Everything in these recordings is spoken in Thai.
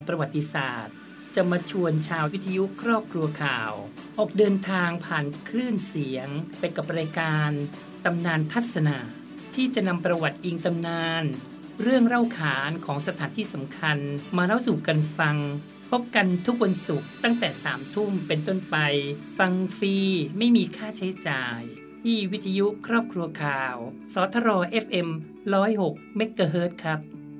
ประวัติศาสตร์จะมาชวนชาววิทยุครอบครัวข่าวออกเดินทางผ่านคลื่นเสียงไปกับรายการตำนานทัศนาที่จะนำประวัติอิงตำนานเรื่องเล่าขานของสถานที่สำคัญมาเล่าสู่กันฟังพบกันทุกวันศุกร์ตั้งแต่ 3 ทุ่มเป็นต้นไปฟังฟรีไม่มีค่าใช้จ่ายที่วิทยุครอบครัวข่าวสทร FM 106 เมกะเฮิรตซ์ครับ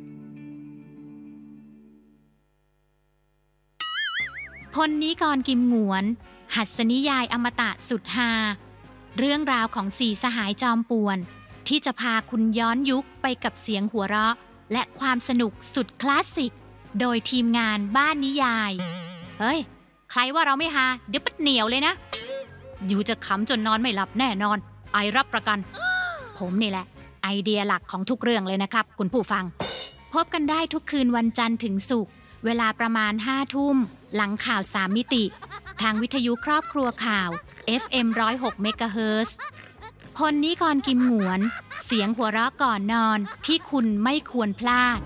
พลนิกรกิมหงวน หัสนิยายอมตะสุดฮาเรื่องราวของสี่สหายจอมป่วนที่จะพาคุณย้อนยุคไปกับเสียงหัวเราะและความสนุกสุดคลาสสิกโดยทีมงานบ้านนิยายเฮ้ยใครว่าเราไม่ฮาเดี๋ยวปัดเหนียวเลยนะอยู่จะขำจนนอนไม่หลับแน่นอนไอรับประกัน ผมนี่แหละไอเดียหลักของทุกเรื่องเลยนะครับคุณผู้ฟังพบกันได้ทุกคืนวันจันทร์ถึงศุกร์เวลาประมาณ 5 ทุ่มหลังข่าว 3 มิติทางวิทยุครอบครัวข่าว FM 106 เมกะเฮิรตซ์พลนิกรกิมหงวนเสียงหัวเราะก่อนนอนที่คุณไม่ควรพลาด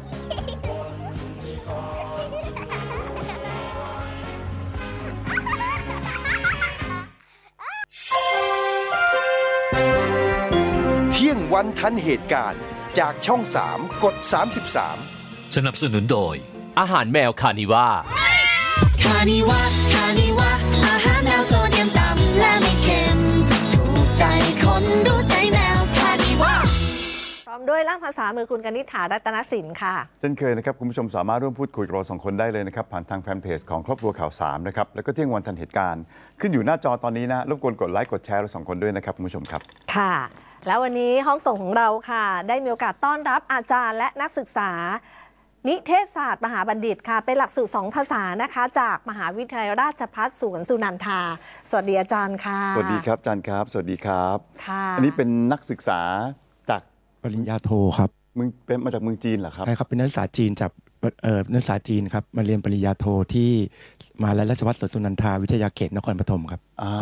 เที่ยงวันทันเหตุการณ์จากช่อง 3 กด 33 สนับสนุนโดยอาหารแมวคานิว่าคานิว่าอาหารแมวโซเดียมต่ำและไม่เค็มถูกใจคนรู้ใจแมวคานิว่าพร้อมด้วยร่างภาษามือคุณกนิษฐารัตนสินค่ะเช่นเคยนะครับคุณผู้ชมสามารถร่วมพูดคุยกับเราสองคนได้เลยนะครับผ่านทางแฟนเพจของครอบครัวข่าว3นะครับแล้วก็เที่ยงวันทันเหตุการณ์ขึ้นอยู่หน้าจอตอนนี้นะรบกวนกดไลค์กดแชร์เราสองคนด้วยนะครับคุณผู้ชมครับค่ะแล้ววันนี้ห้องส่งของเราค่ะได้มีโอกาสต้อนรับอาจารย์และนักศึกษานิเทศศาสตร์มหาบัณฑิตค่ะเป็นหลักสูตร2ภาษานะคะจากมหาวิทยาลัยราชภัฏสวนสุนันทาสวัสดีอาจารย์ค่ะสวัสดีครับอาจารย์ครับสวัสดีครับค่ะอันนี้เป็นนักศึกษาจากปริญญาโทครับมึงเป็นมาจากเมืองจีนเหรอครับใช่ครับเป็นนักศึกษาจีนจากนักศึกษาจีนครับมาเรียนปริญญาโทที่มหาวิทยาลัยราชภัฏสวนสุนันทาวิทยาเขตนครปฐมครับ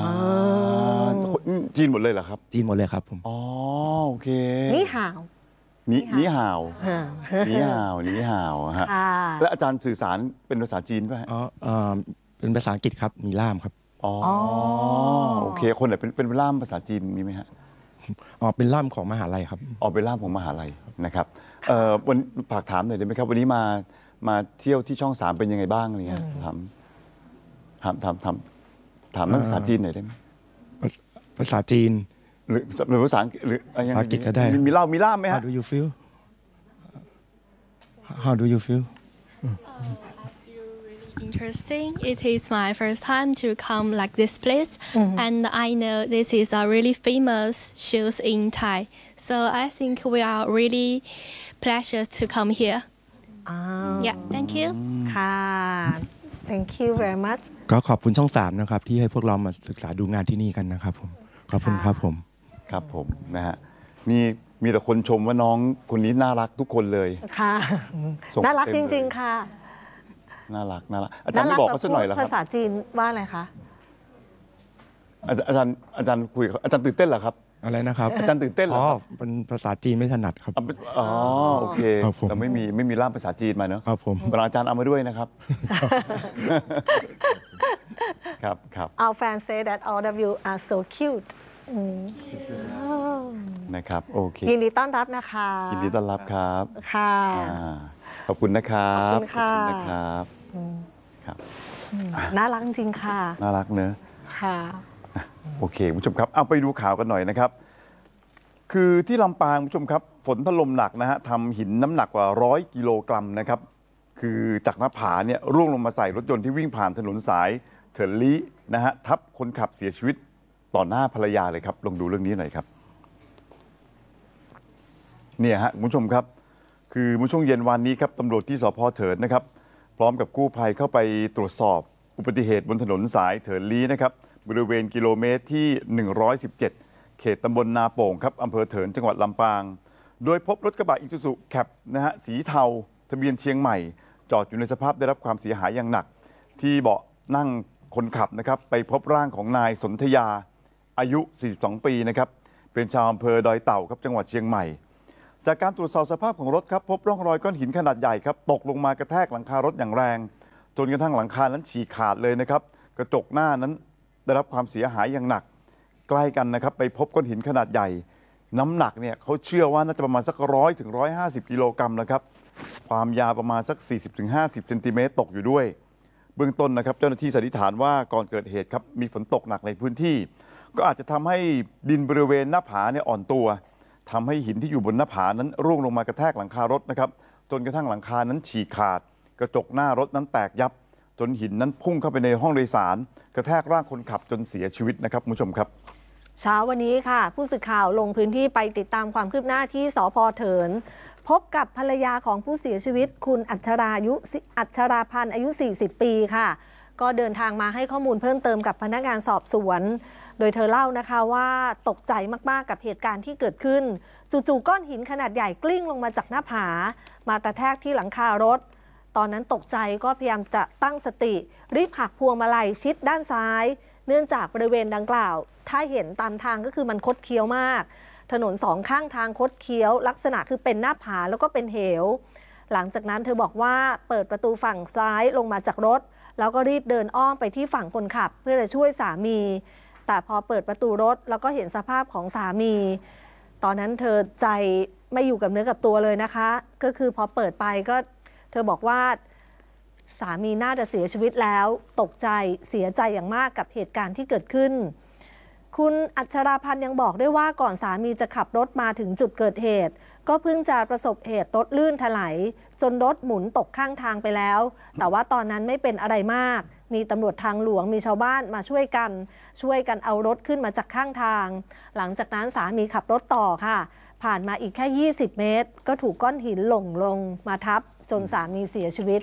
จีนหมดเลยเหรอครับจีนหมดเลยครับผมอ๋อโอเคนี่ห่าวนี่ห่าวฮะและอาจารย์สื่อสารเป็นภาษาจีนป่ะอ๋อเป็นภาษาอังกฤษครับมีล่ามครับอ๋อโอเคคนไหนเป็นล่ามภาษาจีนมีไหมฮะอ๋อเป็นล่ามของมหาลัยครับอ๋อเป็นล่ามของมหาลัยนะครับวันฝากถามหน่อยได้ไหมครับวันนี้มาเที่ยวที่ช่อง3เป็นยังไงบ้างอะไรเงี้ยถามนักภาษาจีนหน่อยได้ไหมภาษาจีนหรือภาษาอังกฤษหรือภาษาอังกฤษก็ได้มีล่ามไหมฮะ How do you feel How do you feel Interesting. It is my first time to come like this place, and I know this is a really famous shows in Thai. So I think we are really pleasure to come here. Yeah, thank you. ค่ะ Thank you very much. ก็ขอบคุณช่อง3นะครับที่ให้พวกเรามาศึกษาดูงานที่นี่กันนะครับผมขอบคุณครับผมครับผมนะฮะนี่มีแต่คนชมว่าน้องคนนี้น่ารักทุกคนเลยค่ะน่ารักจริงๆค่ะน่ารักอาจารย์ไม่บอกเขาสักหน่อยเหรอครับภาษาจีนว่าอะไรคะอาจารย์คุยอาจารย์ตื่นเต้นเหรอครับอะไรนะครับอาจารย์ตื่นเต้นเหรอครับเป็นภาษาจีนไม่ถนัดครับอ๋อโอเคแต่ไม่มีล่ามภาษาจีนมาเนอะครับผมอาจารย์เอามาด้วยนะครับครับ Our fans say that all of you are so cute นะครับโอเคยินดีต้อนรับนะคะยินดีต้อนรับครับค่ะขอบคุณนะครับขอบคุณค่ะนะครับครับน่ารักจริงค่ะน่ารักเนอะค่ะโอเคคุณผู้ชมครับเอาไปดูข่าวกันหน่อยนะครับคือที่ลำปางคุณผู้ชมครับฝนถล่มหนักนะฮะทำหินน้ำหนักกว่า100 กิโลกรัมนะครับคือจากหน้าผาเนี่ยร่วงลงมาใส่รถยนต์ที่วิ่งผ่านถนนสายเถินลี้นะฮะทับคนขับเสียชีวิตต่อหน้าภรรยาเลยครับลองดูเรื่องนี้หน่อยครับเนี่ยฮะคุณผู้ชมครับคือเมื่อช่วงเย็นวันนี้ครับตำรวจที่สภ.เถินนะครับพร้อมกับกู้ภัยเข้าไปตรวจสอบอุบัติเหตุบนถนนสายเถินลี้นะครับบริเวณกิโลเมตรที่117เขตตำบลนาโป่งครับอำเภอเถินจังหวัดลำปางโดยพบรถกระบะอิซูซุแคปนะฮะสีเทาทะเบียนเชียงใหม่จอดอยู่ในสภาพได้รับความเสียหายอย่างหนักที่เบาะนั่งคนขับนะครับไปพบร่างของนายสนธยาอายุ42ปีนะครับเป็นชาวอำเภอดอยเต่าครับจังหวัดเชียงใหม่จากการตรวจสอบสภาพของรถครับพบร่องรอยก้อนหินขนาดใหญ่ครับตกลงมากระแทกหลังคารถอย่างแรงจนกระทั่งหลังคานั้นฉีกขาดเลยนะครับกระจกหน้านั้นได้รับความเสียหายอย่างหนักใกล้กันนะครับไปพบก้อนหินขนาดใหญ่น้ำหนักเนี่ยเขาเชื่อว่าน่าจะประมาณสัก100 ถึง 150 กิโลกรัมนะครับความยาวประมาณสัก 40 ถึง 50 เซนติเมตรตกอยู่ด้วยเบื้องต้นนะครับเจ้าหน้าที่สันนิษฐานว่าก่อนเกิดเหตุครับมีฝนตกหนักในพื้นที่ก็อาจจะทำให้ดินบริเวณหน้าผาเนี่ยอ่อนตัวทำให้หินที่อยู่บนหน้าผานั้นร่วงลงมากระแทกหลังคารถนะครับจนกระทั่งหลังคานั้นฉีกขาดกระจกหน้ารถนั้นแตกยับจนหินนั้นพุ่งเข้าไปในห้องโดยสารกระแทกร่างคนขับจนเสียชีวิตนะครับคุณผู้ชมครับเช้าวันนี้ค่ะผู้สื่อข่าวลงพื้นที่ไปติดตามความคืบหน้าที่สภ.เถินพบกับภรรยาของผู้เสียชีวิตคุณอัชราพันธ์อายุ40 ปีค่ะก็เดินทางมาให้ข้อมูลเพิ่มเติมกับพนักงานสอบสวนโดยเธอเล่านะคะว่าตกใจมากๆกับเหตุการณ์ที่เกิดขึ้นจู่ๆก้อนหินขนาดใหญ่กลิ้งลงมาจากหน้าผามากระแทกที่หลังคารถตอนนั้นตกใจก็พยายามจะตั้งสติรีบหักพวงมาลัยชิดด้านซ้ายเนื่องจากบริเวณดังกล่าวถ้าเห็นตามทางก็คือมันคดเคี้ยวมากถนนสองข้างทางคดเคี้ยวลักษณะคือเป็นหน้าผาแล้วก็เป็นเหวหลังจากนั้นเธอบอกว่าเปิดประตูฝั่งซ้ายลงมาจากรถแล้วก็รีบเดินอ้อมไปที่ฝั่งคนขับเพื่อจะช่วยสามีแต่พอเปิดประตูรถแล้วก็เห็นสภาพของสามีตอนนั้นเธอใจไม่อยู่กับเนื้อกับตัวเลยนะคะก็คือพอเปิดไปก็เธอบอกว่าสามีน่าจะเสียชีวิตแล้วตกใจเสียใจอย่างมากกับเหตุการณ์ที่เกิดขึ้นคุณอัชราพันธ์ยังบอกด้วยว่าก่อนสามีจะขับรถมาถึงจุดเกิดเหตุก็เพิ่งจะประสบเหตุรถลื่นถลายจนรถหมุนตกข้างทางไปแล้วแต่ว่าตอนนั้นไม่เป็นอะไรมากมีตำรวจทางหลวงมีชาวบ้านมาช่วยกันเอารถขึ้นมาจากข้างทางหลังจากนั้นสามีขับรถต่อค่ะผ่านมาอีกแค่20 เมตรก็ถูกก้อนหินหล่นลงมาทับจนสามีเสียชีวิต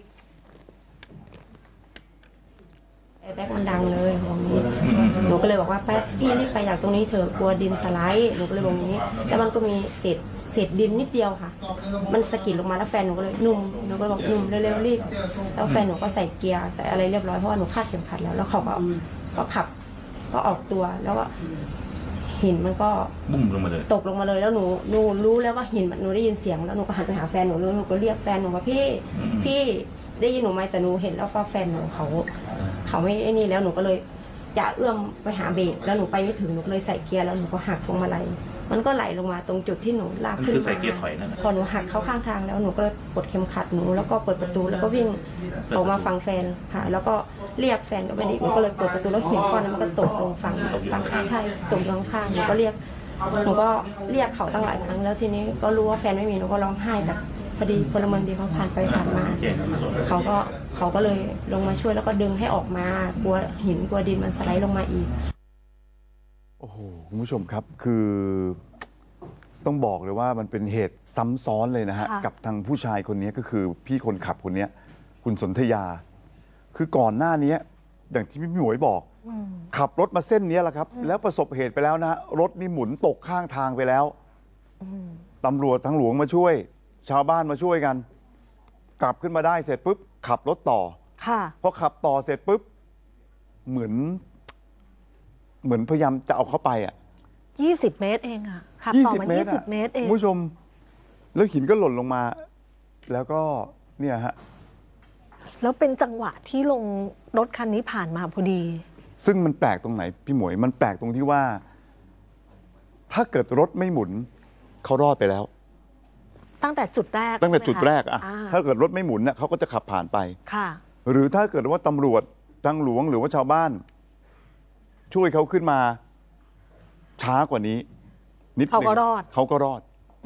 แบ็คมันดังเลยบอกนี้หนูก็เลยบอกว่าพี่รีบไปจากตรงนี้เถอะกลัวดินสไลด์หนูก็เลยบอกนี้แล้วมันก็มีเศษดินนิดเดียวค่ะมันสะกิดลงมาแล้วแฟนหนูก็เลยหนุ่มหนูก็บอกหนุ่มเร็วๆรีบแล้วแฟนหนูก็ใส่เกียร์ใส่อะไรเรียบร้อยเพราะว่าหนูคาดเข็มขัดแล้วเขาก็ขับก็ออกตัวแล้วก็หินมันก็บุ้มลงมาเลยตกลงมาเลยแล้วหนูรู้แล้วว่าหินหนูได้ยินเสียงแล้วหนูก็หันไปหาแฟนหนูแล้วหนูก็เรียกแฟนหนูว่าพี่ได้ยินหนูไหมแต่หนูเห็นแล้วก็แฟนหนูเขาไม่ไอ้นี่แล้วหนูก็เลยจะเอื้อมไปหาเบรกแล้วหนูไปไม่ถึงหนูเลยใส่เกียร์แล้วหนูก็หักพวงมาลัยมันก็ไหลลงมาตรงจุดที่หนูลากขึ้นมาพอหนูหักเข้าข้างทางแล้วหนูก็เลยปลดเข็มขัดหนูแล้วก็เปิดประตูแล้วก็วิ่งออกมาฟังแฟนค่ะแล้วก็เรียกแฟนก็ไม่ได้หนูก็เลยเปิดประตูแล้วเห็นก้อนนั้นมันก็ตกลงฝั่งใช่ตกลงข้างหนูก็เรียกเขาตั้งหลายครั้งแล้วทีนี้ก็รู้ว่าแฟนไม่มีหนูก็ร้องไห้แต่พอดีพลเมืองดีเขาผ่านไปผ่านมาเขาก็เลยลงมาช่วยแล้วก็ดึงให้ออกมากลัวหินกลัวดินมันสไลด์ลงมาอีกโอ้โหคุณผู้ชมครับคือต้องบอกเลยว่ามันเป็นเหตุซ้ำซ้อนเลยนะฮะกับทางผู้ชายคนนี้ก็คือพี่คนขับคนนี้คุณสนธยาคือก่อนหน้านี้อย่างที่พี่หมวยบอกขับรถมาเส้นนี้แหละครับแล้วประสบเหตุไปแล้วนะรถนี่หมุนตกข้างทางไปแล้วตำรวจทางหลวงมาช่วยชาวบ้านมาช่วยกันกลับขึ้นมาได้เสร็จปุ๊บขับรถต่อพอขับต่อเสร็จปุ๊บเหมือนพยายามจะเอาเข้าไป 20 เมตรเองอะขับต่อมา20 เมตรเองผู้ชมแล้วหินก็หล่นลงมาแล้วก็เนี่ยฮะแล้วเป็นจังหวะที่ลงรถคันนี้ผ่านมาพอดีซึ่งมันแปลกตรงไหนพี่หมวยมันแปลกตรงที่ว่าถ้าเกิดรถไม่หมุนเขารอดไปแล้วตั้งแต่จุดแรกอะถ้าเกิดรถไม่หมุนเนี่ยเขาก็จะขับผ่านไปค่ะหรือถ้าเกิดว่าตำรวจทางหลวงหรือว่าชาวบ้านช่วยเขาขึ้นมาช้ากว่านี้นิดนึงเขาก็รอด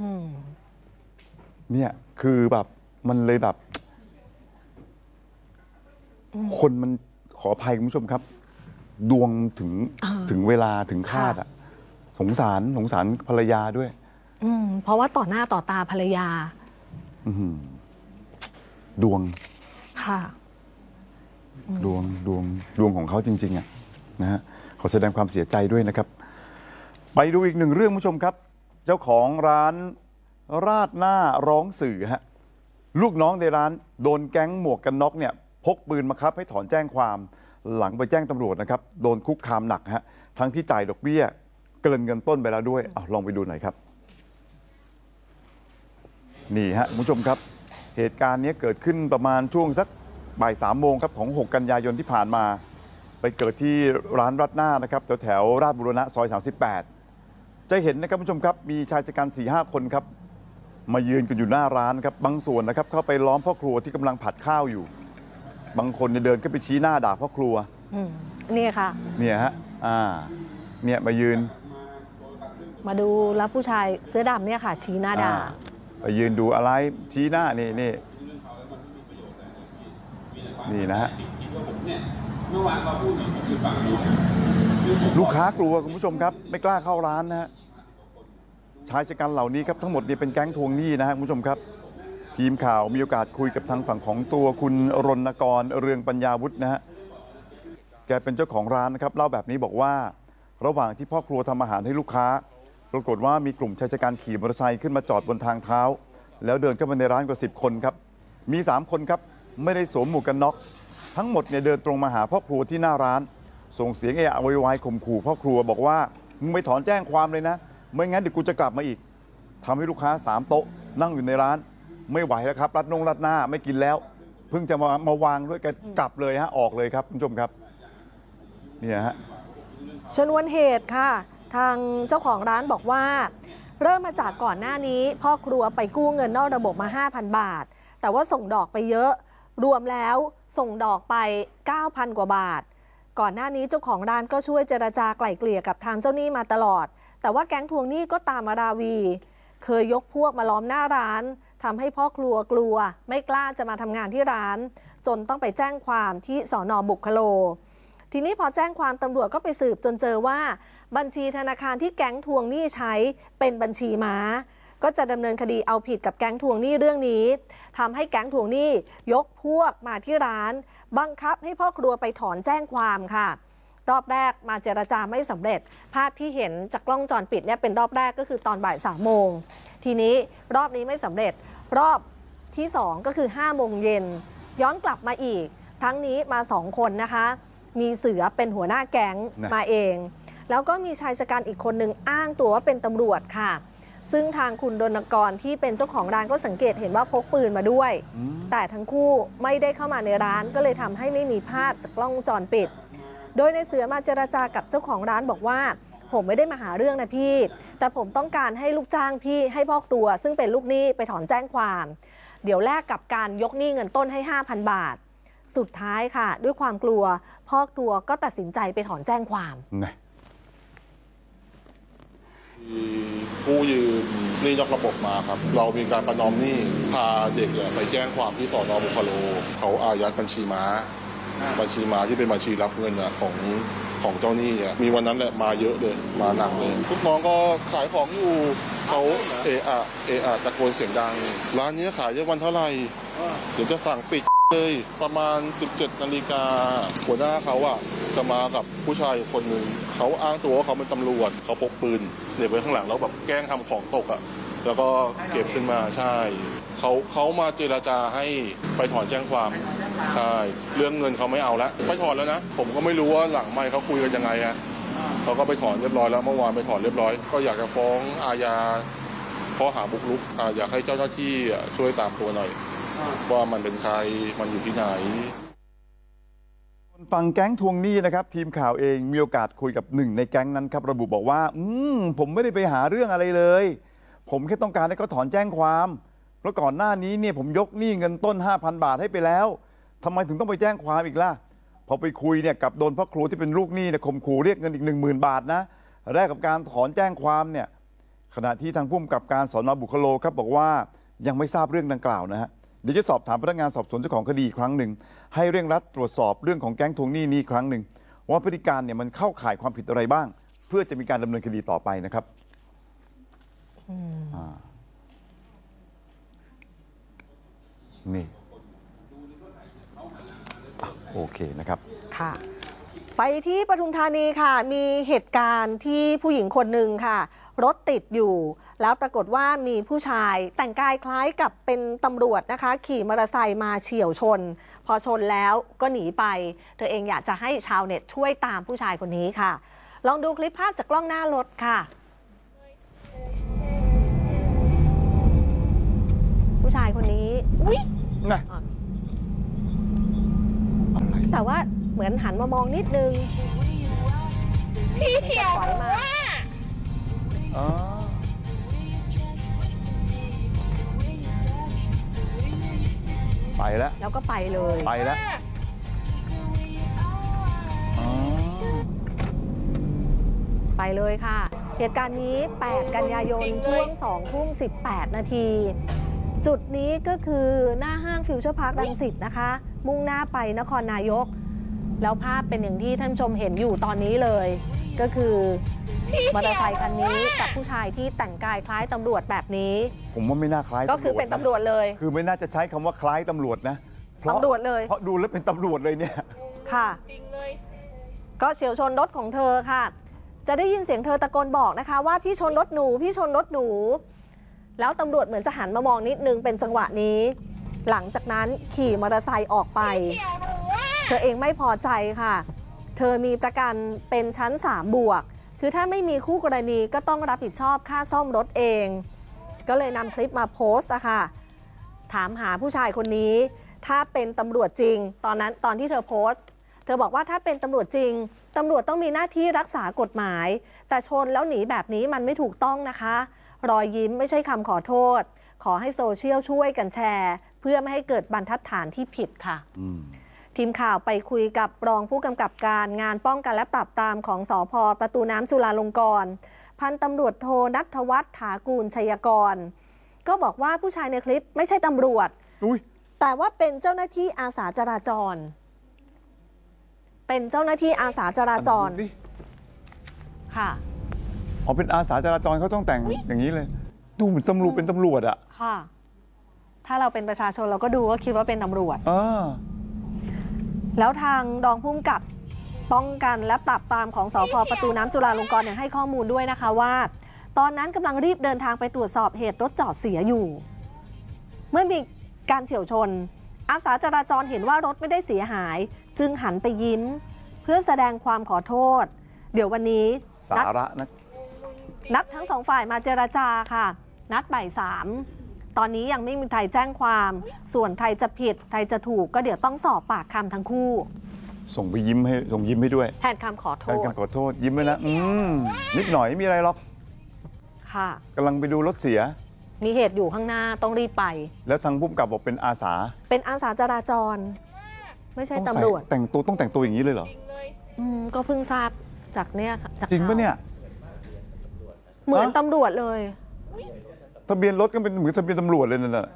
เนี่ยคือแบบมันเลยแบบคนมันขออภัยคุณผู้ชมครับดวงถึงเวลาถึงคาดอะสงสารภรรยาด้วยเพราะว่าต่อหน้าต่อตาภรรยาดวงค่ะดวงของเขาจริงๆอ่ะนะฮะขอแสดงความเสียใจด้วยนะครับไปดูอีกหนึ่งเรื่องผู้ชมครับเจ้าของร้านราดหน้าร้องสื่อฮะลูกน้องในร้านโดนแก๊งหมวกกันน็อกเนี่ยพกปืนมาครับให้ถอนแจ้งความหลังไปแจ้งตำรวจนะครับโดนคุกคามหนักฮะทั้งที่จ่ายดอกเบี้ยเกินเงินต้นไปแล้วด้วยลองไปดูหน่อยครับนี่ฮะคุณผู้ชมครับเหตุการณ์นี้เกิดขึ้นประมาณช่วงสักบ่าย3 โมงครับของ6 กันยายนที่ผ่านมาไปเกิดที่ร้านรัดหน้านะครับแถวราชบุรณะซอย38จะเห็นนะครับผู้ชมครับมีชายชะกัน 4-5 คนครับมายืนกันอยู่หน้าร้านครับบางส่วนนะครับเข้าไปล้อมพ่อครัวที่กำลังผัดข้าวอยู่บางคนเดินขึ้นไปชี้หน้าด่าพ่อครัวนี่ค่ะเนี่ยฮะเนี่ยมายืนมาดูแล้วผู้ชายเสื้อดำเนี่ยค่ะชี้หน้าด่าไปยืนดูอะไรชี้หน้านี่นะฮะลูกค้ากลัวคุณผู้ชมครับไม่กล้าเข้าร้านนะฮะชายชะกันเหล่านี้ครับทั้งหมดเนี่ยเป็นแก๊งทวงหนี้นะฮะคุณผู้ชมครับทีมข่าวมีโอกาสคุยกับทางฝั่งของตัวคุณรณกรเรืองปัญญาวุฒินะฮะแกเป็นเจ้าของร้านนะครับเล่าแบบนี้บอกว่าระหว่างที่พ่อครัวทำอาหารให้ลูกค้าปรากฏว่ามีกลุ่มชายชะกันขี่มอเตอร์ไซค์ขึ้นมาจอดบนทางเท้าแล้วเดินเข้ามาในร้านกว่า10 คนครับมี3 คนครับไม่ได้สวมหมวกกันน็อกทั้งหมดเนี่ยเดินตรงมาหาพ่อครัวที่หน้าร้านส่งเสียงเอะอะโวยวายข่มขู่พ่อครัวบอกว่ามึงไปถอนแจ้งความเลยนะไม่งั้นเดี๋ยวกูจะกลับมาอีกทำให้ลูกค้า3 โต๊ะนั่งอยู่ในร้านไม่ไหวแล้วครับรัดหน้าไม่กินแล้วเพิ่งจะมาวางด้วยกันกลับเลยฮะออกเลยครับคุณผู้ชมครับเนี่ยฮะชนวนเหตุค่ะทางเจ้าของร้านบอกว่าเริ่มมาจากก่อนหน้านี้พ่อครัวไปกู้เงินนอกระบบมา 5,000 บาทแต่ว่าส่งดอกไปเยอะรวมแล้วส่งดอกไป 9,000 กว่าบาทก่อนหน้านี้เจ้าของร้านก็ช่วยเจรจาไกล่เกลี่ยกับทางเจ้าหนี้มาตลอดแต่ว่าแก๊งทวงหนี้ก็ตามมาราวีเคยยกพวกมาล้อมหน้าร้านทำให้พ่อครัวกลัวไม่กล้าจะมาทำงานที่ร้านจนต้องไปแจ้งความที่สน.บุคโลทีนี้พอแจ้งความตำรวจก็ไปสืบจนเจอว่าบัญชีธนาคารที่แก๊งทวงหนี้ใช้เป็นบัญชีม้าก็จะดำเนินคดีเอาผิดกับแก๊งทวงหนี้เรื่องนี้ทำให้แก๊งทวงหนี้ยกพวกมาที่ร้านบังคับให้พ่อครัวไปถอนแจ้งความค่ะรอบแรกมาเจรจาไม่สำเร็จภาพที่เห็นจากกล้องวงจรปิดเนี่ยเป็นรอบแรกก็คือตอนบ่าย3 โมงทีนี้รอบนี้ไม่สำเร็จรอบที่2ก็คือ5 โมงเย็นย้อนกลับมาอีกทั้งนี้มา2 คนนะคะมีเสือเป็นหัวหน้าแก๊งมาเองแล้วก็มีชายชะกันอีกคนหนึ่งอ้างตัวว่าเป็นตำรวจค่ะซึ่งทางคุณรณกรที่เป็นเจ้าของร้านก็สังเกตเห็นว่าพกปืนมาด้วยแต่ทั้งคู่ไม่ได้เข้ามาในร้านก็เลยทำให้ไม่มีภาพจากกล้องวงจรปิดโดยในเสือมาเจรจากับเจ้าของร้านบอกว่าผมไม่ได้มาหาเรื่องนะพี่แต่ผมต้องการให้ลูกจ้างพี่ให้พ่อครัวซึ่งเป็นลูกหนี้ไปถอนแจ้งความเดี๋ยวแลกกับการยกหนี้เงินต้นให้ 5,000 บาทสุดท้ายค่ะด้วยความกลัวพ่อครัวก็ตัดสินใจไปถอนแจ้งความกู้ยืมหนี้นอกระบบมาครับเรามีการประนอมหนี้พาเด็กไปแจ้งความที่สน.บุคโลเขาอายัดบัญชีม้าที่เป็นบัญชีรับเงินของเจ้าหนี้มีวันนั้นแหละมาเยอะเลยมาหนักเลยทุกน้องก็ขายของอยู่เขาเอะตะโกนเสียงดังร้านนี้ขายได้วันเท่าไหร่เดี๋ยวจะสั่งปิดเลยประมาณ 17 นาฬิกาหัวหน้าเขาจะมากับผู้ชายคนหนึ่งเขาอ้างตัวว่าเขาเป็นตำรวจเขาพกปืนเหน็บไว้ข้างหลังแล้วแบบแกล้งทำของตกแล้วก็เก็บขึ้นมาใช่เขามาเจรจาให้ไปถอนแจ้งความใช่เรื่องเงินเขาไม่เอาแล้วไปถอนแล้วนะผมก็ไม่รู้ว่าหลังไมค์เขาคุยกันยังไงเขาก็ไปถอนเรียบร้อยแล้วเมื่อวานไปถอนเรียบร้อยก็อยากจะฟ้องอาญาข้อหาบุกรุกอยากให้เจ้าหน้าที่ช่วยตามตัวหน่อยว่ามันเป็นใครมันอยู่ที่ไหนฝั่งแก๊งทวงหนี้นะครับทีมข่าวเองมีโอกาสคุยกับหนึ่งในแก๊งนั้นครับระบุบอกว่าผมไม่ได้ไปหาเรื่องอะไรเลยผมแค่ต้องการให้เขาถอนแจ้งความเพราะก่อนหน้านี้เนี่ยผมยกหนี้เงินต้น 5,000 บาทให้ไปแล้วทำไมถึงต้องไปแจ้งความอีกล่ะพอไปคุยเนี่ยกับโดนพ่อครัวที่เป็นลูกหนี้เนี่ยข่มขู่เรียกเงินอีก 10,000 บาทนะแลกกับการถอนแจ้งความเนี่ยขณะที่ทางผู้กำกับการสน.บุคโลครับบอกว่ายังไม่ทราบเรื่องดังกล่าวนะฮะเดี๋ยวจะสอบถามพนักงานสอบสวนเจ้าของคดีอีกครั้งหนึ่งให้เร่งรัดตรวจสอบเรื่องของแก๊งทวงหนี้นี้ครั้งหนึ่งว่าพฤติการเนี่ยมันเข้าข่ายความผิดอะไรบ้างเพื่อจะมีการดำเนินคดีต่อไปนะครับนี่โอเคนะครับค่ะไปที่ปทุมธานีค่ะมีเหตุการณ์ที่ผู้หญิงคนหนึ่งค่ะรถติดอยู่แล้วปรากฏว่ามีผู้ชายแต่งกายคล้ายกับเป็นตำรวจนะคะขี่มอเตอร์ไซค์มาเฉี่ยวชนพอชนแล้วก็หนีไปเธอเองอยากจะให้ชาวเน็ตช่วยตามผู้ชายคนนี้ค่ะลองดูคลิปภาพจากกล้องหน้ารถค่ะผู้ชายคนนี้แต่ว่าเหมือนหันมามองนิดนึงพี่เขียวถอยมาไปแล้วแล้วก็ไปเลยไปแล้วไปเลยค่ะเหตุการณ์นี้8 กันยายนช่วง 20:18 นาทีจุดนี้ก็คือหน้าห้างฟิวเจอร์พาร์ครังสิตนะคะมุ่งหน้าไปนครนายกแล้วภาพเป็นอย่างที่ท่านชมเห็นอยู่ตอนนี้เลยก็คือมอเตอร์ไซค์คันนี้กับผู้ชายที่แต่งกายคล้ายตำรวจแบบนี้ผมว่าไม่น่าคล้ายก็คือเป็นตำรวจเลยคือไม่น่าจะใช้คำว่าคล้ายตำรวจนะตำรวจเลยเพราะดูแล้วเป็นตำรวจเลยเนี่ยค่ะก็เฉียวชนรถของเธอค่ะจะได้ยินเสียงเธอตะโกนบอกนะคะว่าพี่ชนรถหนูพี่ชนรถหนูแล้วตำรวจเหมือนจะหันมามองนิดนึงเป็นจังหวะนี้หลังจากนั้นขี่มอเตอร์ไซค์ออกไปเธอเองไม่พอใจค่ะเธอมีประกันเป็นชั้น3 บวกคือถ้าไม่มีคู่กรณีก็ต้องรับผิดชอบค่าซ่อมรถเองก็เลยนำคลิปมาโพสต์อะค่ะถามหาผู้ชายคนนี้ถ้าเป็นตำรวจจริงตอนที่เธอโพสต์เธอบอกว่าถ้าเป็นตำรวจจริงตำรวจต้องมีหน้าที่รักษากฎหมายแต่ชนแล้วหนีแบบนี้มันไม่ถูกต้องนะคะรอยยิ้มไม่ใช่คำขอโทษขอให้โซเชียลช่วยกันแชร์เพื่อไม่ให้เกิดบรรทัดฐานที่ผิดค่ะทีมข่าวไปคุยกับรองผู้กำกับการงานป้องกันและปราบปรามของสภ.ประตูน้ำจุฬาลงกรณ์พันตำรวจโทณัฐวัฒน์ถากูลชัยกรก็บอกว่าผู้ชายในคลิปไม่ใช่ตำรวจแต่ว่าเป็นเจ้าหน้าที่อาสาจราจรเป็นเจ้าหน้าที่อาสาจราจรค่ะอ๋อเป็นอาสาจราจรเขาต้องแต่งอย่างนี้เลยดูเหมือนตำรวจเป็นตำรวจอะค่ะถ้าเราเป็นประชาชนเราก็ดูก็คิดว่าเป็นตำรวจแล้วทางรองผู้กำกับป้องกันและปราบปรามของสภ.ประตูน้ำจุฬาลงกรณ์ให้ข้อมูลด้วยนะคะว่าตอนนั้นกำลังรีบเดินทางไปตรวจสอบเหตุรถจอดเสียอยู่เมื่อมีการเฉี่ยวชนอาสาจราจรเห็นว่ารถไม่ได้เสียหายจึงหันไปยิ้มเพื่อแสดงความขอโทษเดี๋ยววันนี้สาระนัดทั้ง2 ฝ่ายมาเจรจาค่ะนัดบ่าย 3ตอนนี้ยังไม่มีใครแจ้งความส่วนใครจะผิดใครจะถูกก็เดี๋ยวต้องสอบปากคำทั้งคู่ส่งยิ้มให้ด้วยแทนคำขอโทษแทนคำขอโทษยิ้มไว้นะนิดหน่อยไม่มีอะไรหรอกค่ะกำลังไปดูรถเสียมีเหตุอยู่ข้างหน้าต้องรีบไปแล้วทางผู้กำกับบอกเป็นอาสาจราจรไม่ใช่ตำรวจต้องแต่งตัวอย่างนี้เลยเหรอก็เพิ่งทราบจากเนี่ยจากจริงปะเนี่ยเหมือนตำรวจเลยทะเบียนรถก็เป็นเหมือนทะเบียนตำรวจเลยนั่นแหละ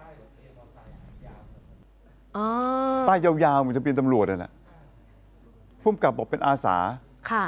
ป้ายยาวๆเหมือนทะเบียนตำรวจเลยนะผู้กำกับบอกเป็นอาสาค่ะ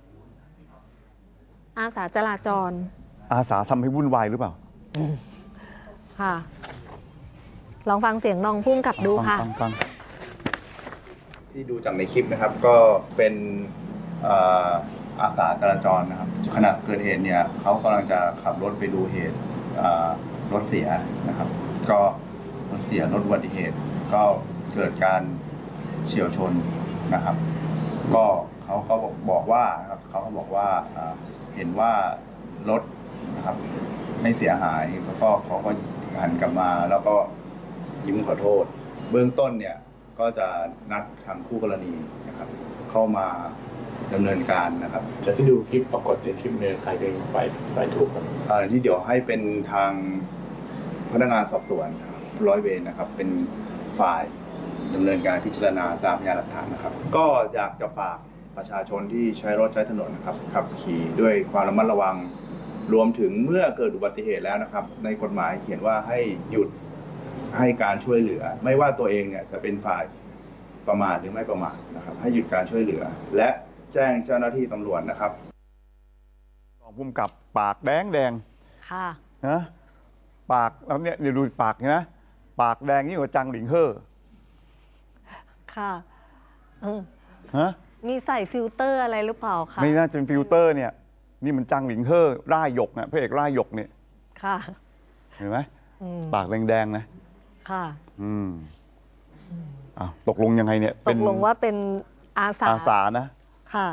อาสาจราจรอาสาทำให้วุ่นวายหรือเปล่าค่ะลองฟังเสียงน้องพุ่งกลับดูค่ะฟังที่ดูจากในคลิปนะครับก็เป็นอาสาจราจรนะครับขณะเกิดเหตุเนี่ยเขากำลังจะขับรถไปดูเหตุรถเสียนะครับก็รถเสียรถอุบัติเหตุก็เกิดการเฉี่ยวชนนะครับก็เขาก็บอกว่าครับเขาก็บอกว่าเห็นว่ารถนะครับไม่เสียหายแล้วก็เขาก็หันกลับมาแล้วก็ยิ้มขอโทษเบื้องต้นเนี่ยก็จะนัดทางคู่กรณีนะครับเข้ามาดำเนินการนะครับจะที่ดูคลิปปรากฏในคลิปเนี่ยใครเป็นฝ่ายถูกครับนี่เดี๋ยวให้เป็นทางพนักงานสอบสวนร้อยเวรนะครับเป็นฝ่ายดำเนินการพิจารณาตามพยานหลักฐานนะครับก็อยากจะฝากประชาชนที่ใช้รถใช้ถนนนะครับขับขี่ด้วยความระมัดระวังรวมถึงเมื่อเกิดอุบัติเหตุแล้วนะครับในกฎหมายเขียนว่าให้หยุดให้การช่วยเหลือไม่ว่าตัวเองเนี่ยจะเป็นฝ่ายประมาทหรือไม่ประมาทนะครับให้หยุดการช่วยเหลือและแจ้งเจ้าหน้าที่ตำรวจนะครับรองผู้กำกับปากแดงค่ะนะปากแล้วเนี่ยเดี๋ยวดูปากนะปากแดงยิ่งกว่าจังหลิงเฮ่อค่ะมีใส่ฟิลเตอร์อะไรหรือเปล่าคะไม่น่าจะเป็นฟิลเตอร์เนี่ยนี่มันจังหลิงเฮ่อร่ายหยกนะพระเอกร่ายหยกเนี่ยค่ะเห็นไหมปากแดงๆนะค่ะตกลงยังไงเนี่ยตกลงว่าเป็นอาสานะค่ะ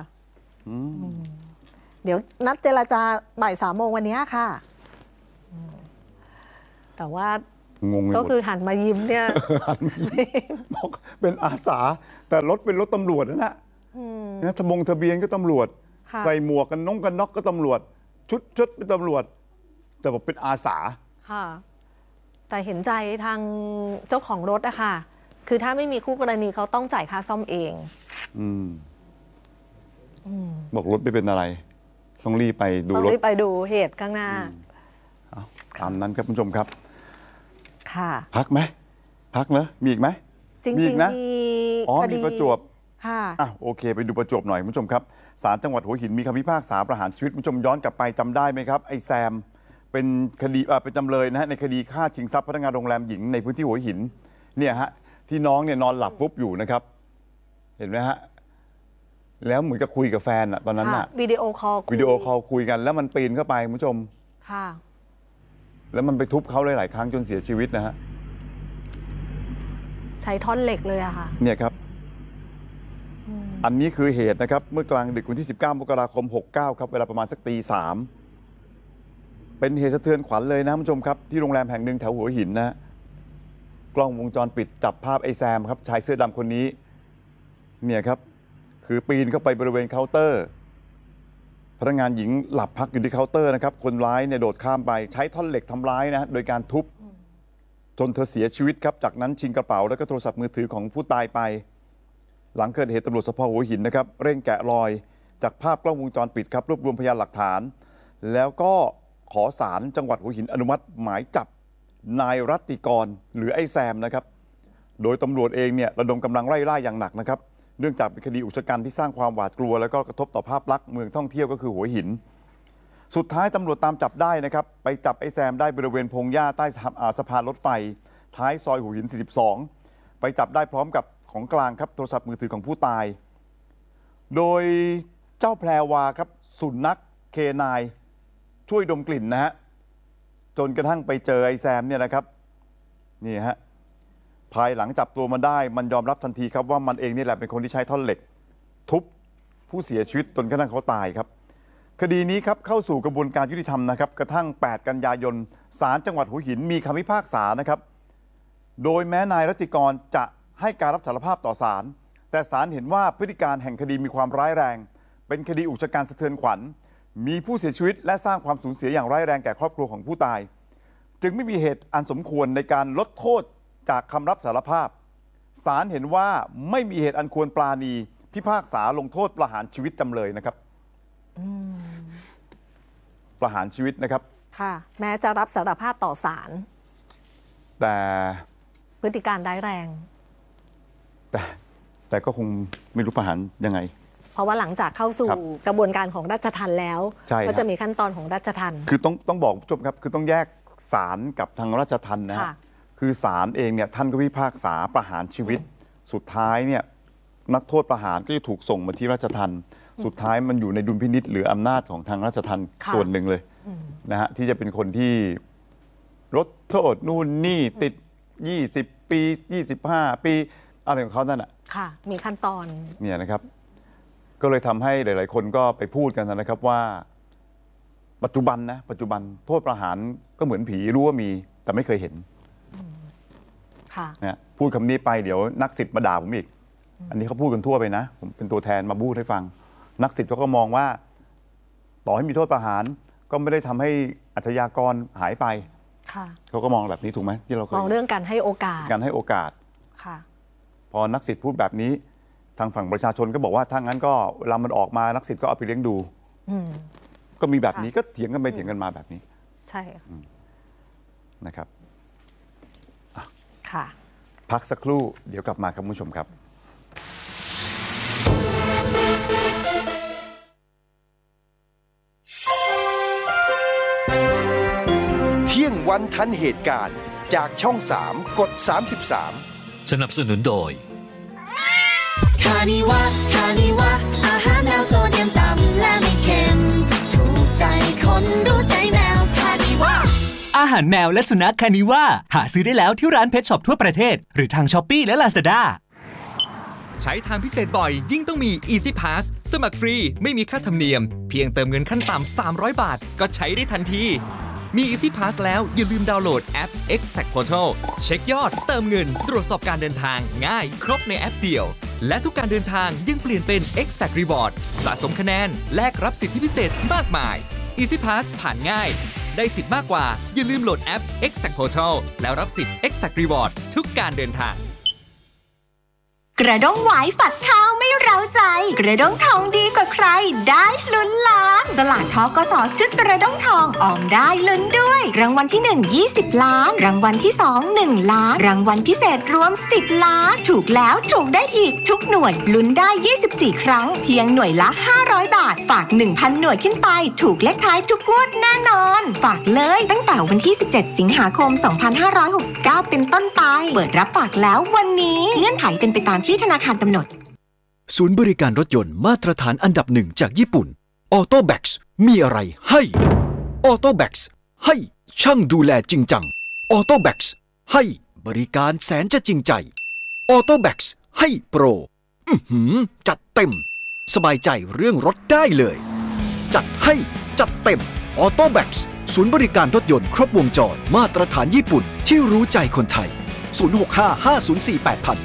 เดี๋ยวนัดเจรจาบ่าย 3 โมงวันนี้ค่ะแต่ว่างงเลยก็คือหันมายิ้มเนี่ยหันมายิ้มบอกเป็นอาสาแต่รถเป็นรถตำรวจนะทะเบียนก็ตำรวจใส่หมวกกันน็อกก็ตำรวจชุดเป็นตำรวจแต่บอกเป็นอาสาค่ะแต่เห็นใจทางเจ้าของรถอะค่ะคือถ้าไม่มีคู่กรณีเขาต้องจ่ายค่าซ่อมเองบอกรถไม่เป็นอะไรต้องรีบไปดูรถต้องรีบไปดูเหตุข้างหน้าตามนั้นครับคุณผู้ชมครับค่ะพักไหมพักเนอะมีอีกไหมจริงๆนะมีประจวบค่ะโอเคไปดูประจวบหน่อยคุณผู้ชมครับศาลจังหวัดหัวหินมีคำพิพากษาประหารชีวิตคุณผู้ชมย้อนกลับไปจำได้ไหมครับไอ้แซมเป็นคดีเป็นจำเลยนะฮะในคดีฆ่าชิงทรัพย์พนักงานโรงแรมหญิงในพื้นที่หัวหินเนี่ยฮะที่น้องเนี่ยนอนหลับฟุบอยู่นะครับเห็นไหมฮะแล้วเหมือนกับคุยกับแฟนอะตอนนั้นอะวิดีโอคอลคุยกันแล้วมันปีนเข้าไปคุณผู้ชมค่ะแล้วมันไปทุบเขาหลายๆครั้งจนเสียชีวิตนะฮะใช้ท่อนเหล็กเลยอะค่ะเนี่ยครับอันนี้คือเหตุนะครับเมื่อกลางดึกวันที่19 มกราคม 69ครับเวลาประมาณสักตี 3เป็นเหตุสะเทือนขวัญเลยนะคุณผู้ชมครับที่โรงแรมแห่งหนึ่งแถวหัวหินนะกล้องวงจรปิดจับภาพไอ้แซมครับชายเสื้อดำคนนี้เนี่ยครับคือปีนเข้าไปบริเวณเคาน์เตอร์พนักงานหญิงหลับพักอยู่ที่เคาน์เตอร์นะครับคนร้ายเนี่ยโดดข้ามไปใช้ท่อนเหล็กทำร้ายนะโดยการทุบจนเธอเสียชีวิตครับจากนั้นชิงกระเป๋าแล้วก็โทรศัพท์มือถือของผู้ตายไปหลังเกิดเหตุตำรวจสภ.หัวหินนะครับเร่งแกะรอยจากภาพกล้องวงจรปิดครับรวบรวมพยานหลักฐานแล้วก็ขอศาลจังหวัดหัวหินอนุมัติหมายจับนายรัตติกรหรือไอ้แซมนะครับโดยตำรวจเองเนี่ยระดมกำลังไล่ล่าอย่างหนักนะครับเนื่องจากเป็นคดีอุกชะกันที่สร้างความหวาดกลัวแล้วก็กระทบต่อภาพลักษณ์เมืองท่องเที่ยวก็คือหัวหินสุดท้ายตำรวจตามจับได้นะครับไปจับไอ้แซมได้บริเวณพงหญ้าใต้สะพานรถไฟท้ายซอยหัวหิน42ไปจับได้พร้อมกับของกลางครับโทรศัพท์มือถือของผู้ตายโดยเจ้าแพรวาครับสุนัขเคนายช่วยดมกลิ่นนะฮะจนกระทั่งไปเจอไอ้แซมเนี่ยนะครับนี่ฮะภายหลังจับตัวมันได้มันยอมรับทันทีครับว่ามันเองนี่แหละเป็นคนที่ใช้ท่อนเหล็กทุบผู้เสียชีวิตจนกระทั่งเขาตายครับคดีนี้ครับเข้าสู่กระบวนการยุติธรรมนะครับกระทั่ง8 กันยายนศาลจังหวัดหัวหินมีคำพิพากษานะครับโดยแม้นายรัตติกรจะให้การรับสารภาพต่อศาลแต่ศาลเห็นว่าพฤติการแห่งคดีมีความร้ายแรงเป็นคดีอุกชะกันสะเทือนขวัญมีผู้เสียชีวิตและสร้างความสูญเสียอย่างร้ายแรงแก่ครอบครัวของผู้ตายจึงไม่มีเหตุอันสมควรในการลดโทษจากคำรับสารภาพศาลเห็นว่าไม่มีเหตุอันควรปราณีพิพากษาลงโทษประหารชีวิตจำเลยนะครับประหารชีวิตนะครับค่ะแม้จะรับสารภาพต่อศาลแต่พฤติการร้ายแรงแต่ก็คงไม่รู้ประหารยังไงเพราะว่าหลังจากเข้าสู่กระบวนการของราชทัณฑ์แล้วก็จะมีขั้นตอนของราชทัณฑ์คือต้องบอกผู้ชมครับคือต้องแยกศาลกับทางราชทัณฑ์นะคือศาลเองเนี่ยท่านก็พิพากษาประหารชีวิตสุดท้ายเนี่ยนักโทษประหารก็จะถูกส่งมาที่ราชทัณฑ์สุดท้ายมันอยู่ในดุลพินิจหรืออำนาจของทางราชทัณฑ์ส่วนหนึ่งเลยนะฮะที่จะเป็นคนที่ลดโทษนู่นนี่ติด20 ปี25 ปีอะไรของเขานั่นอ่ะค่ะมีขั้นตอนเนี่ยนะครับก็เลยทำให้หลายๆคนก็ไปพูดกันนะครับว่าปัจจุบันโทษประหารก็เหมือนผีรู้ว่ามีแต่ไม่เคยเห็นค่ะเนี่ยพูดคำนี้ไปเดี๋ยวนักศิษย์มาด่าผมอีกอันนี้เขาพูดกันทั่วไปนะผมเป็นตัวแทนมาพูดให้ฟังนักศิษย์เขาก็มองว่าต่อให้มีโทษประหารก็ไม่ได้ทำให้อาชญากรหายไปเขาก็มองแบบนี้ถูกไหมที่เรามองเรื่องการให้โอกาสค่ะพอนักศิษย์พูดแบบนี้ทางฝั่งประชาชนก็บอกว่าถ้างั้นก็เวลามันออกมานักศิษย์ก็เอาไปเลี้ยงดูก็มีแบบนี้ก็เถียงกันไปเถียงกันมาแบบนี้ใช่นะครับค่ะพักสักครู่เดี๋ยวกลับมาครับคุณผู้ชมครับเที่ยงวันทันเหตุการณ์จากช่อง3กด33 สนับสนุนโดยคานิวะอาหารแมวโซเดียมต่ำและไม่เค็มถูกใจคนรู้ใจแมวคานิวะอาหารแมวและสุนัขคานิวะหาซื้อได้แล้วที่ร้านเพชช็อปทั่วประเทศหรือทาง Shopee และ Lazada ใช้ทางพิเศษบ่อยยิ่งต้องมี Easy Pass สมัครฟรีไม่มีค่าธรรมเนียมเพียงเติมเงินขั้นต่ำ300 บาทก็ใช้ได้ทันทีมี Easy Pass แล้วอย่าลืมดาวน์โหลดแอป Exact Portal เช็คยอดเติมเงินตรวจสอบการเดินทางง่ายครบในแอปเดียวและทุกการเดินทางยังเปลี่ยนเป็น Exact Reward สะสมคะแนนแลกรับสิทธิพิเศษมากมาย Easy Pass ผ่านง่ายได้สิทธิ์มากกว่าอย่าลืมโหลดแอป Exact Portal แล้วรับสิทธิ์ Exact Reward ทุกการเดินทางกระด้งหวายฝัดข้าวไม่เร้าใจกระด้งทองดีกว่าใครได้ลุ้นล้านสลากทกส.ชุดกระด้งทองออมได้ลุ้นด้วยรางวัลที่1 20 ล้านรางวัลที่2 1 ล้านรางวัลพิเศษรวม10 ล้านถูกแล้วถูกได้อีกทุกหน่วยลุ้นได้24ครั้งเพียงหน่วยละ500บาทฝาก 1,000 หน่วยขึ้นไปถูกเลขท้ายทุกงวดแน่นอนฝากเลยตั้งแต่วันที่17สิงหาคม2569เป็นต้นไปเปิดรับฝากแล้ววันนี้เงื่อนไขเป็นไปตามที่ธนาคารกำหนดศูนย์บริการรถยนต์มาตรฐานอันดับ1จากญี่ปุ่น Autobax มีอะไรให้ Autobax ให้ช่างดูแลจริงจัง Autobax ให้บริการแสนจะจริงใจ Autobax ให้โปรจัดเต็มสบายใจเรื่องรถได้เลยจัดให้จัดเต็ม Autobax ศูนย์บริการรถยนต์ครบวงจรมาตรฐานญี่ปุ่นที่รู้ใจคนไทย 065-504-8000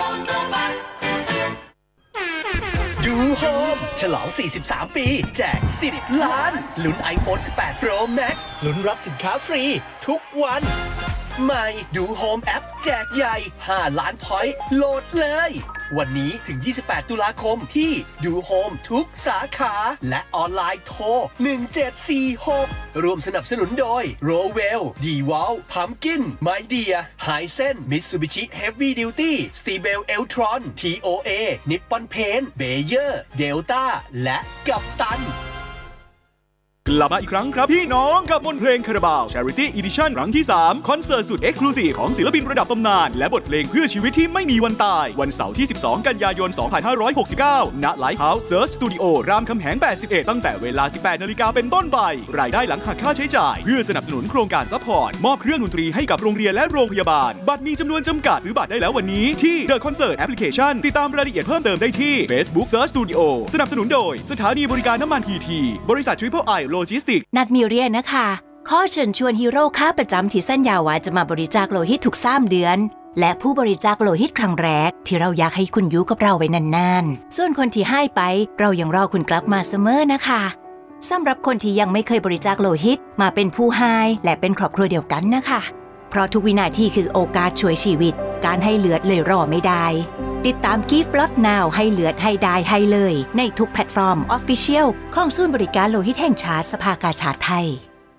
ดูโฮมฉลอง 43 ปีแจก10 ล้านลุ้น iPhone 18 Pro Max ลุ้นรับสินค้าฟรีทุกวันใหม่ดูโฮมแอปแจกใหญ่5 ล้านพอยต์โหลดเลยวันนี้ถึง28ตุลาคมที่ดูโฮมทุกสาขาและออนไลน์โทร1746ร่วมสนับสนุนโดย Rowell D-Wall Pumpkin My Dear Hisense Mitsubishi Heavy Duty Stibel Eltron TOA Nippon Paint Bayer Delta และกัปตันกลับมาอีกครั้งครับพี่น้องกับมนต์เพลงคาราบาว Charity Edition ครั้งที่ 3 คอนเสิร์ตสุด Exclusive ของศิลปินระดับตำนานและบทเพลงเพื่อชีวิตที่ไม่มีวันตายวันเสาร์ที่ 12 กันยายน 2569 ณ Lighthouse Search Studio รามคำแหง 81 ตั้งแต่เวลา 18 นาฬิกาเป็นต้นไปรายได้หลังหักค่าใช้จ่ายเพื่อสนับสนุนโครงการซัพพอร์ตมอบเครื่องดนตรีให้กับโรงเรียนและโรงพยาบาลบัตรมีจำนวนจำกัดซื้อบัตรได้แล้ววันนี้ที่ The Concert Application ติดตามรายละเอียดเพิ่มเติมได้ที่ Facebook Search Studio สนับสนุนโดยสถานีบริการน้ำมัน PT บริษัท Triple I Logistics นัดมีเรียนนะคะข้อเชิญชวนฮีโร่ค้าประจำที่สัญญาว่าจะมาบริจาคโลหิตทุก3 เดือนและผู้บริจาคโลหิตครั้งแรกที่เราอยากให้คุณอยู่กับเราไว้นานๆส่วนคนที่ให้ไปเรายังรอคุณกลับมาเสมอนะคะสำหรับคนที่ยังไม่เคยบริจาคโลหิตมาเป็นผู้ให้และเป็นครอบครัวเดียวกันนะคะเพราะทุกวินาทีคือโอกาสช่วยชีวิตการให้เลือดเลยรอไม่ได้ติดตาม Give Blood Now ให้เลือดให้ได้ให้เลยในทุกแพลตฟอร์ม Official ของศูนย์บริการโลหิตแห่งชาติสภากาชาดไทย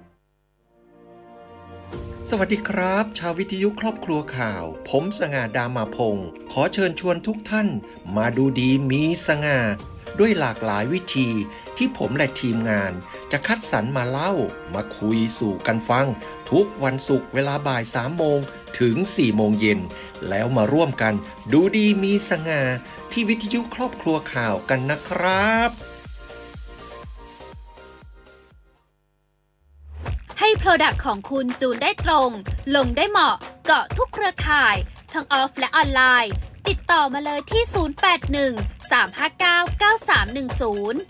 สวัสดีครับชาววิทยุครอบครัวข่าวผมสง่าดามาพงศ์ขอเชิญชวนทุกท่านมาดูดีมีสง่าด้วยหลากหลายวิธีที่ผมและทีมงานจะคัดสรรมาเล่ามาคุยสู่กันฟังทุกวันศุกร์เวลาบ่าย 3 โมงถึง 4 โมงเย็นแล้วมาร่วมกันดูดีมีสง่าที่วิทยุครอบครัวข่าวกันนะครับให้ Product ของคุณจูนได้ตรงลงได้เหมาะเกาะทุกเครือข่ายทั้งออฟและออนไลน์ติดต่อมาเลยที่ 081 359 9310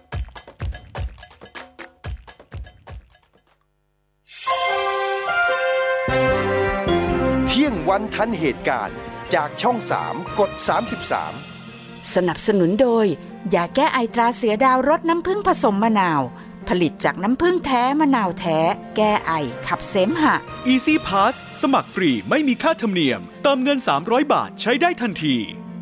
เที่ยงวันทันเหตุการณ์จากช่อง3กด33 สนับสนุนโดยยาแก้ไอตราเสือดาวรสน้ำผึ้งผสมมะนาวผลิตจากน้ำผึ้งแท้มะนาวแท้แก้ไอขับเสมหะ Easy Pass สมัครฟรีไม่มีค่าธรรมเนียมเติมเงิน300 บาทใช้ได้ทันที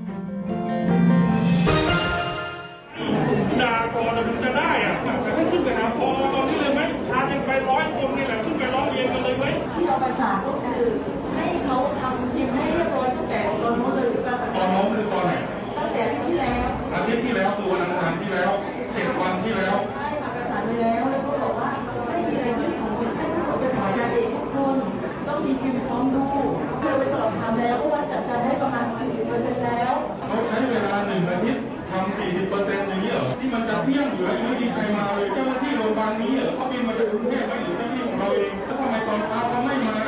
ด่าก่อนถึงจะได้อะแต่ถ้าขึ้นไปหาพอตอนนี้เลยไหมพากันไป100 คนนี่แหละขึ้นไปร้องเรียนกันเลยไหมที่เราประสานก็คือให้เขาทำทีมให้เรียบร้อยตั้งแต่ตอนโน้นเลยหรือเปล่าตอนโน้นคือตอนไหนตั้งแต่อาทิตย์ที่แล้วคือวันอังคารที่แล้ว7 วันที่แล้วใช่ค่ะประสานไปแล้วแล้วก็บอกว่าไม่มีรายชื่อของคนไข้ทั้งหมดเป็นของการเองทุกคนต้องมีคิวพร้อมดูเคยไปสอบถามแล้วว่าจัดการได้ประมาณ 40% แล้วเขาใช้เวลา1 อาทิตย์ทำ 40% อย่างนี้เหรอที่มันจะเที่ยงอยู่แล้วไม่มีใครมาเลยเจ้าหน้าที่โรงพยาบาลนี้เหรอเขาบินมาจากกรุงเทพมาอยู่ที่ของเราเองแล้วทำไมตอนเช้าเขาไม่มาไหน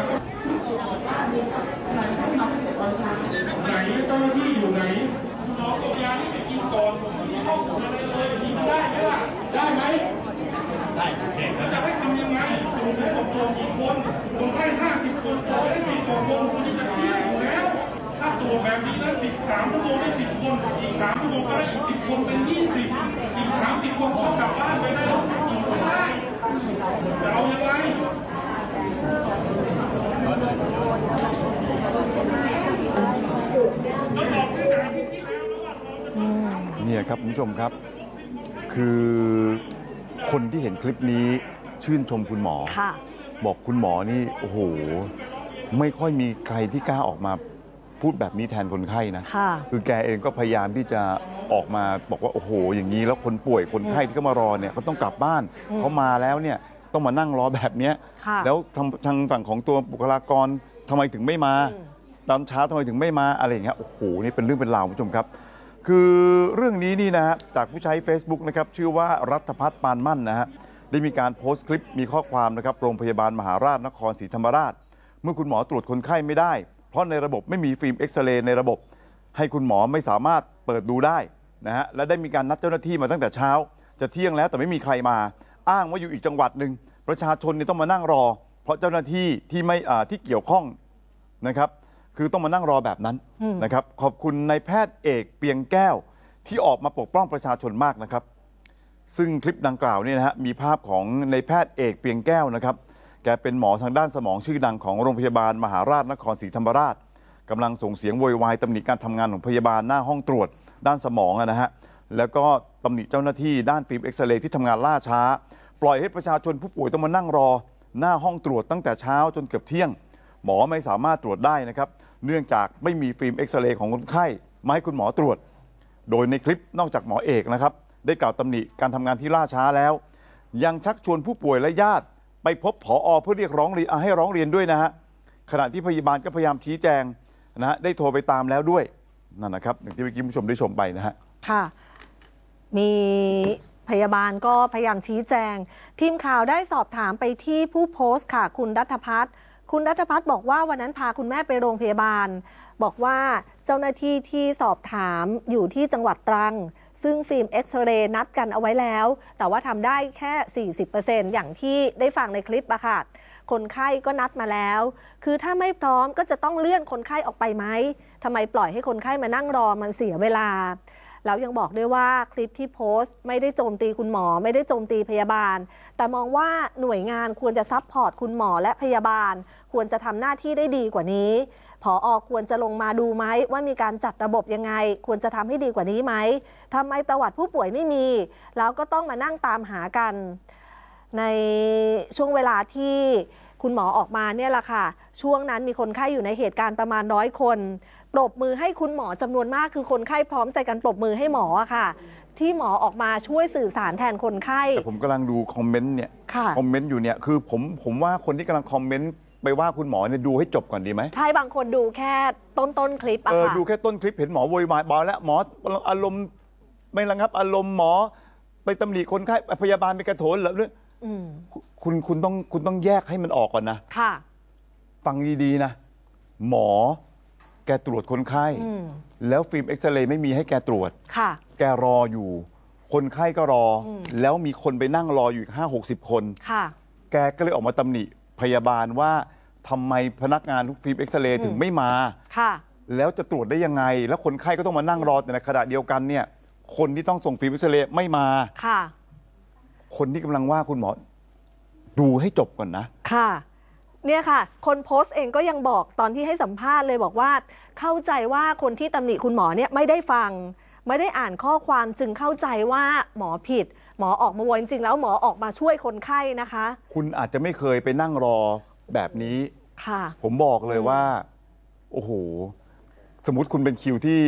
เจ้าหน้าที่อยู่ไหนน้องกับยาที่ไปกินก่อนผมไม่ต้องทำอะไรเลยกินได้ไหมล่ะได้ไหมได้แล้วจะให้ทำยังไงผมได้บอกตัวได้50 คนต่อได้10 กว่าคนคุณจะเที่ยงอยู่แล้วถ้าตรวจแบบนี้แล้ว13 ชั่วโมงได้10 คนอีก3 ชั่วโมงก็ได้อีก10 คนเป็น20อีก30 คนก็กลับบ้านไปได้แล้วอยู่ไม่ได้จะเอายังไงเนี่ยครับคุณผู้ชมครับคือคนที่เห็นคลิปนี้ชื่นชมคุณหมอบอกคุณหมอนี่โอ้โหไม่ค่อยมีใครที่กล้าออกมาพูดแบบนี้แทนคนไข้นะคือแกเองก็พยายามที่จะออกมาบอกว่าโอ้โหอย่างนี้แล้วคนป่วยคนไข้ที่เขามารอเนี่ยเขาต้องกลับบ้านเขามาแล้วเนี่ยต้องมานั่งรอแบบนี้แล้วทางฝั่งของตัวบุคลากรทำไมถึงไม่มาตอนเช้าทำไมถึงไม่มาอะไรอย่างเงี้ยโอ้โหนี่เป็นเรื่องเป็นราวคุณผู้ชมครับคือเรื่องนี้นี่นะฮะจากผู้ใช้ Facebook นะครับชื่อว่ารัฐพัฒน์ปานมั่นนะฮะได้มีการโพสต์คลิปมีข้อความนะครับโรงพยาบาลมหาราชนครศรีธรรมราชเมื่อคุณหมอตรวจคนไข้ไม่ได้เพราะในระบบไม่มีฟิล์มเอ็กซเรย์ในระบบให้คุณหมอไม่สามารถเปิดดูได้นะฮะและได้มีการนัดเจ้าหน้าที่มาตั้งแต่เช้าจะเที่ยงแล้วแต่ไม่มีใครมาอ้างว่าอยู่อีกจังหวัดหนึ่งประชาชนเนี่ยต้องมานั่งรอเพราะเจ้าหน้าที่ที่เกี่ยวข้องนะครับคือต้องมานั่งรอแบบนั้นนะครับขอบคุณนายแพทย์เอกเปียงแก้วที่ออกมาปกป้องประชาชนมากนะครับซึ่งคลิปดังกล่าวนี่นะฮะมีภาพของนายแพทย์เอกเปียงแก้วนะครับแกเป็นหมอทางด้านสมองชื่อดังของโรงพยาบาลมหาราชนครศรีธรรมราชกำลังส่งเสียงโวยวายตำหนิการทำงานของพยาบาลหน้าห้องตรวจด้านสมองนะฮะแล้วก็ตำหนิเจ้าหน้าที่ด้านฟิล์มเอ็กซเรย์ที่ทำงานล่าช้าปล่อยให้ประชาชนผู้ป่วยต้องมานั่งรอหน้าห้องตรวจตั้งแต่เช้าจนเกือบเที่ยงหมอไม่สามารถตรวจได้นะครับเนื่องจากไม่มีฟิล์มเอ็กซเรย์ของคนไข้มาให้คุณหมอตรวจโดยในคลิปนอกจากหมอเอกนะครับได้กล่าวตำหนิการทำงานที่ล่าช้าแล้วยังชักชวนผู้ป่วยและญาติไปพบผอ.เพื่อเรียกร้องเรียนให้ร้องเรียนด้วยนะฮะขณะที่พยาบาลก็พยายามชี้แจงนะฮะได้โทรไปตามแล้วด้วยนั่นนะครับอย่างที่เมื่อกี้ผู้ชมได้ชมไปนะฮะค่ะมีพยาบาลก็พยายามชี้แจงทีมข่าวได้สอบถามไปที่ผู้โพสต์ค่ะคุณรัฐพัฒน์บอกว่าวันนั้นพาคุณแม่ไปโรงพยาบาลบอกว่าเจ้าหน้าที่ที่สอบถามอยู่ที่จังหวัดตรังซึ่งฟิล์มเอ็กซเรย์นัดกันเอาไว้แล้วแต่ว่าทำได้แค่ 40% อย่างที่ได้ฟังในคลิปอะค่ะคนไข้ก็นัดมาแล้วคือถ้าไม่พร้อมก็จะต้องเลื่อนคนไข้ออกไปไหมทำไมปล่อยให้คนไข้มานั่งรอมันเสียเวลาแล้วยังบอกด้วยว่าคลิปที่โพสต์ไม่ได้โจมตีคุณหมอไม่ได้โจมตีพยาบาลแต่มองว่าหน่วยงานควรจะซัพพอร์ตคุณหมอและพยาบาลควรจะทำหน้าที่ได้ดีกว่านี้ผอ.ควรจะลงมาดูไหมว่ามีการจัดระบบยังไงควรจะทำให้ดีกว่านี้ไหมทำไมประวัติผู้ป่วยไม่มีแล้วก็ต้องมานั่งตามหากันในช่วงเวลาที่คุณหมอออกมาเนี่ยแหละค่ะช่วงนั้นมีคนไข้อยู่ในเหตุการณ์ประมาณ100 คนปรบมือให้คุณหมอจำนวนมากคือคนไข้พร้อมใจกันปรบมือให้หมอค่ะที่หมอออกมาช่วยสื่อสารแทนคนไข้แต่ผมกำลังดูคอมเมนต์เนี่ยคอมเมนต์อยู่เนี่ยคือผมว่าคนที่กำลังคอมเมนต์ไปว่าคุณหมอเนี่ยดูให้จบก่อนดีไหมใช่บางคนดูแค่ต้นคลิปอะค่ะดูแค่ต้นคลิปเห็นหมอโวยวายบอกแล้วหมออารมณ์ไม่ระงับอารมณ์หมอไปตำหนิคนไข้พยาบาลไปกระโถนแล้วคุณต้องแยกให้มันออกก่อนนะค่ะฟังดีๆนะหมอแกตรวจคนไข้แล้วฟิล์มเอ็กซเรย์ไม่มีให้แกตรวจค่ะแกรออยู่คนไข้ก็รอแล้วมีคนไปนั่งรออยู่อีก50-60 คนค่ะแกก็เลยออกมาตำหนิพยาบาลว่าทำไมพนักงานฟิล์มเอ็กซเรย์ถึงไม่มาค่ะแล้วจะตรวจได้ยังไงแล้วคนไข้ก็ต้องมานั่งรอแต่ในขณะเดียวกันเนี่ยคนที่ต้องส่งฟิล์มเอ็กซเรย์ไม่มาค่ะคนที่กำลังว่าคุณหมอดูให้จบก่อนนะค่ะเนี่ยค่ะคนโพสต์เองก็ยังบอกตอนที่ให้สัมภาษณ์เลยบอกว่าเข้าใจว่าคนที่ตำหนิคุณหมอเนี่ยไม่ได้ฟังไม่ได้อ่านข้อความจึงเข้าใจว่าหมอผิดหมอออกมาโวยจริงๆแล้วหมอออกมาช่วยคนไข้นะคะคุณอาจจะไม่เคยไปนั่งรอแบบนี้ค่ะผมบอกเลยว่าโอ้โหสมมติคุณเป็นคิวที่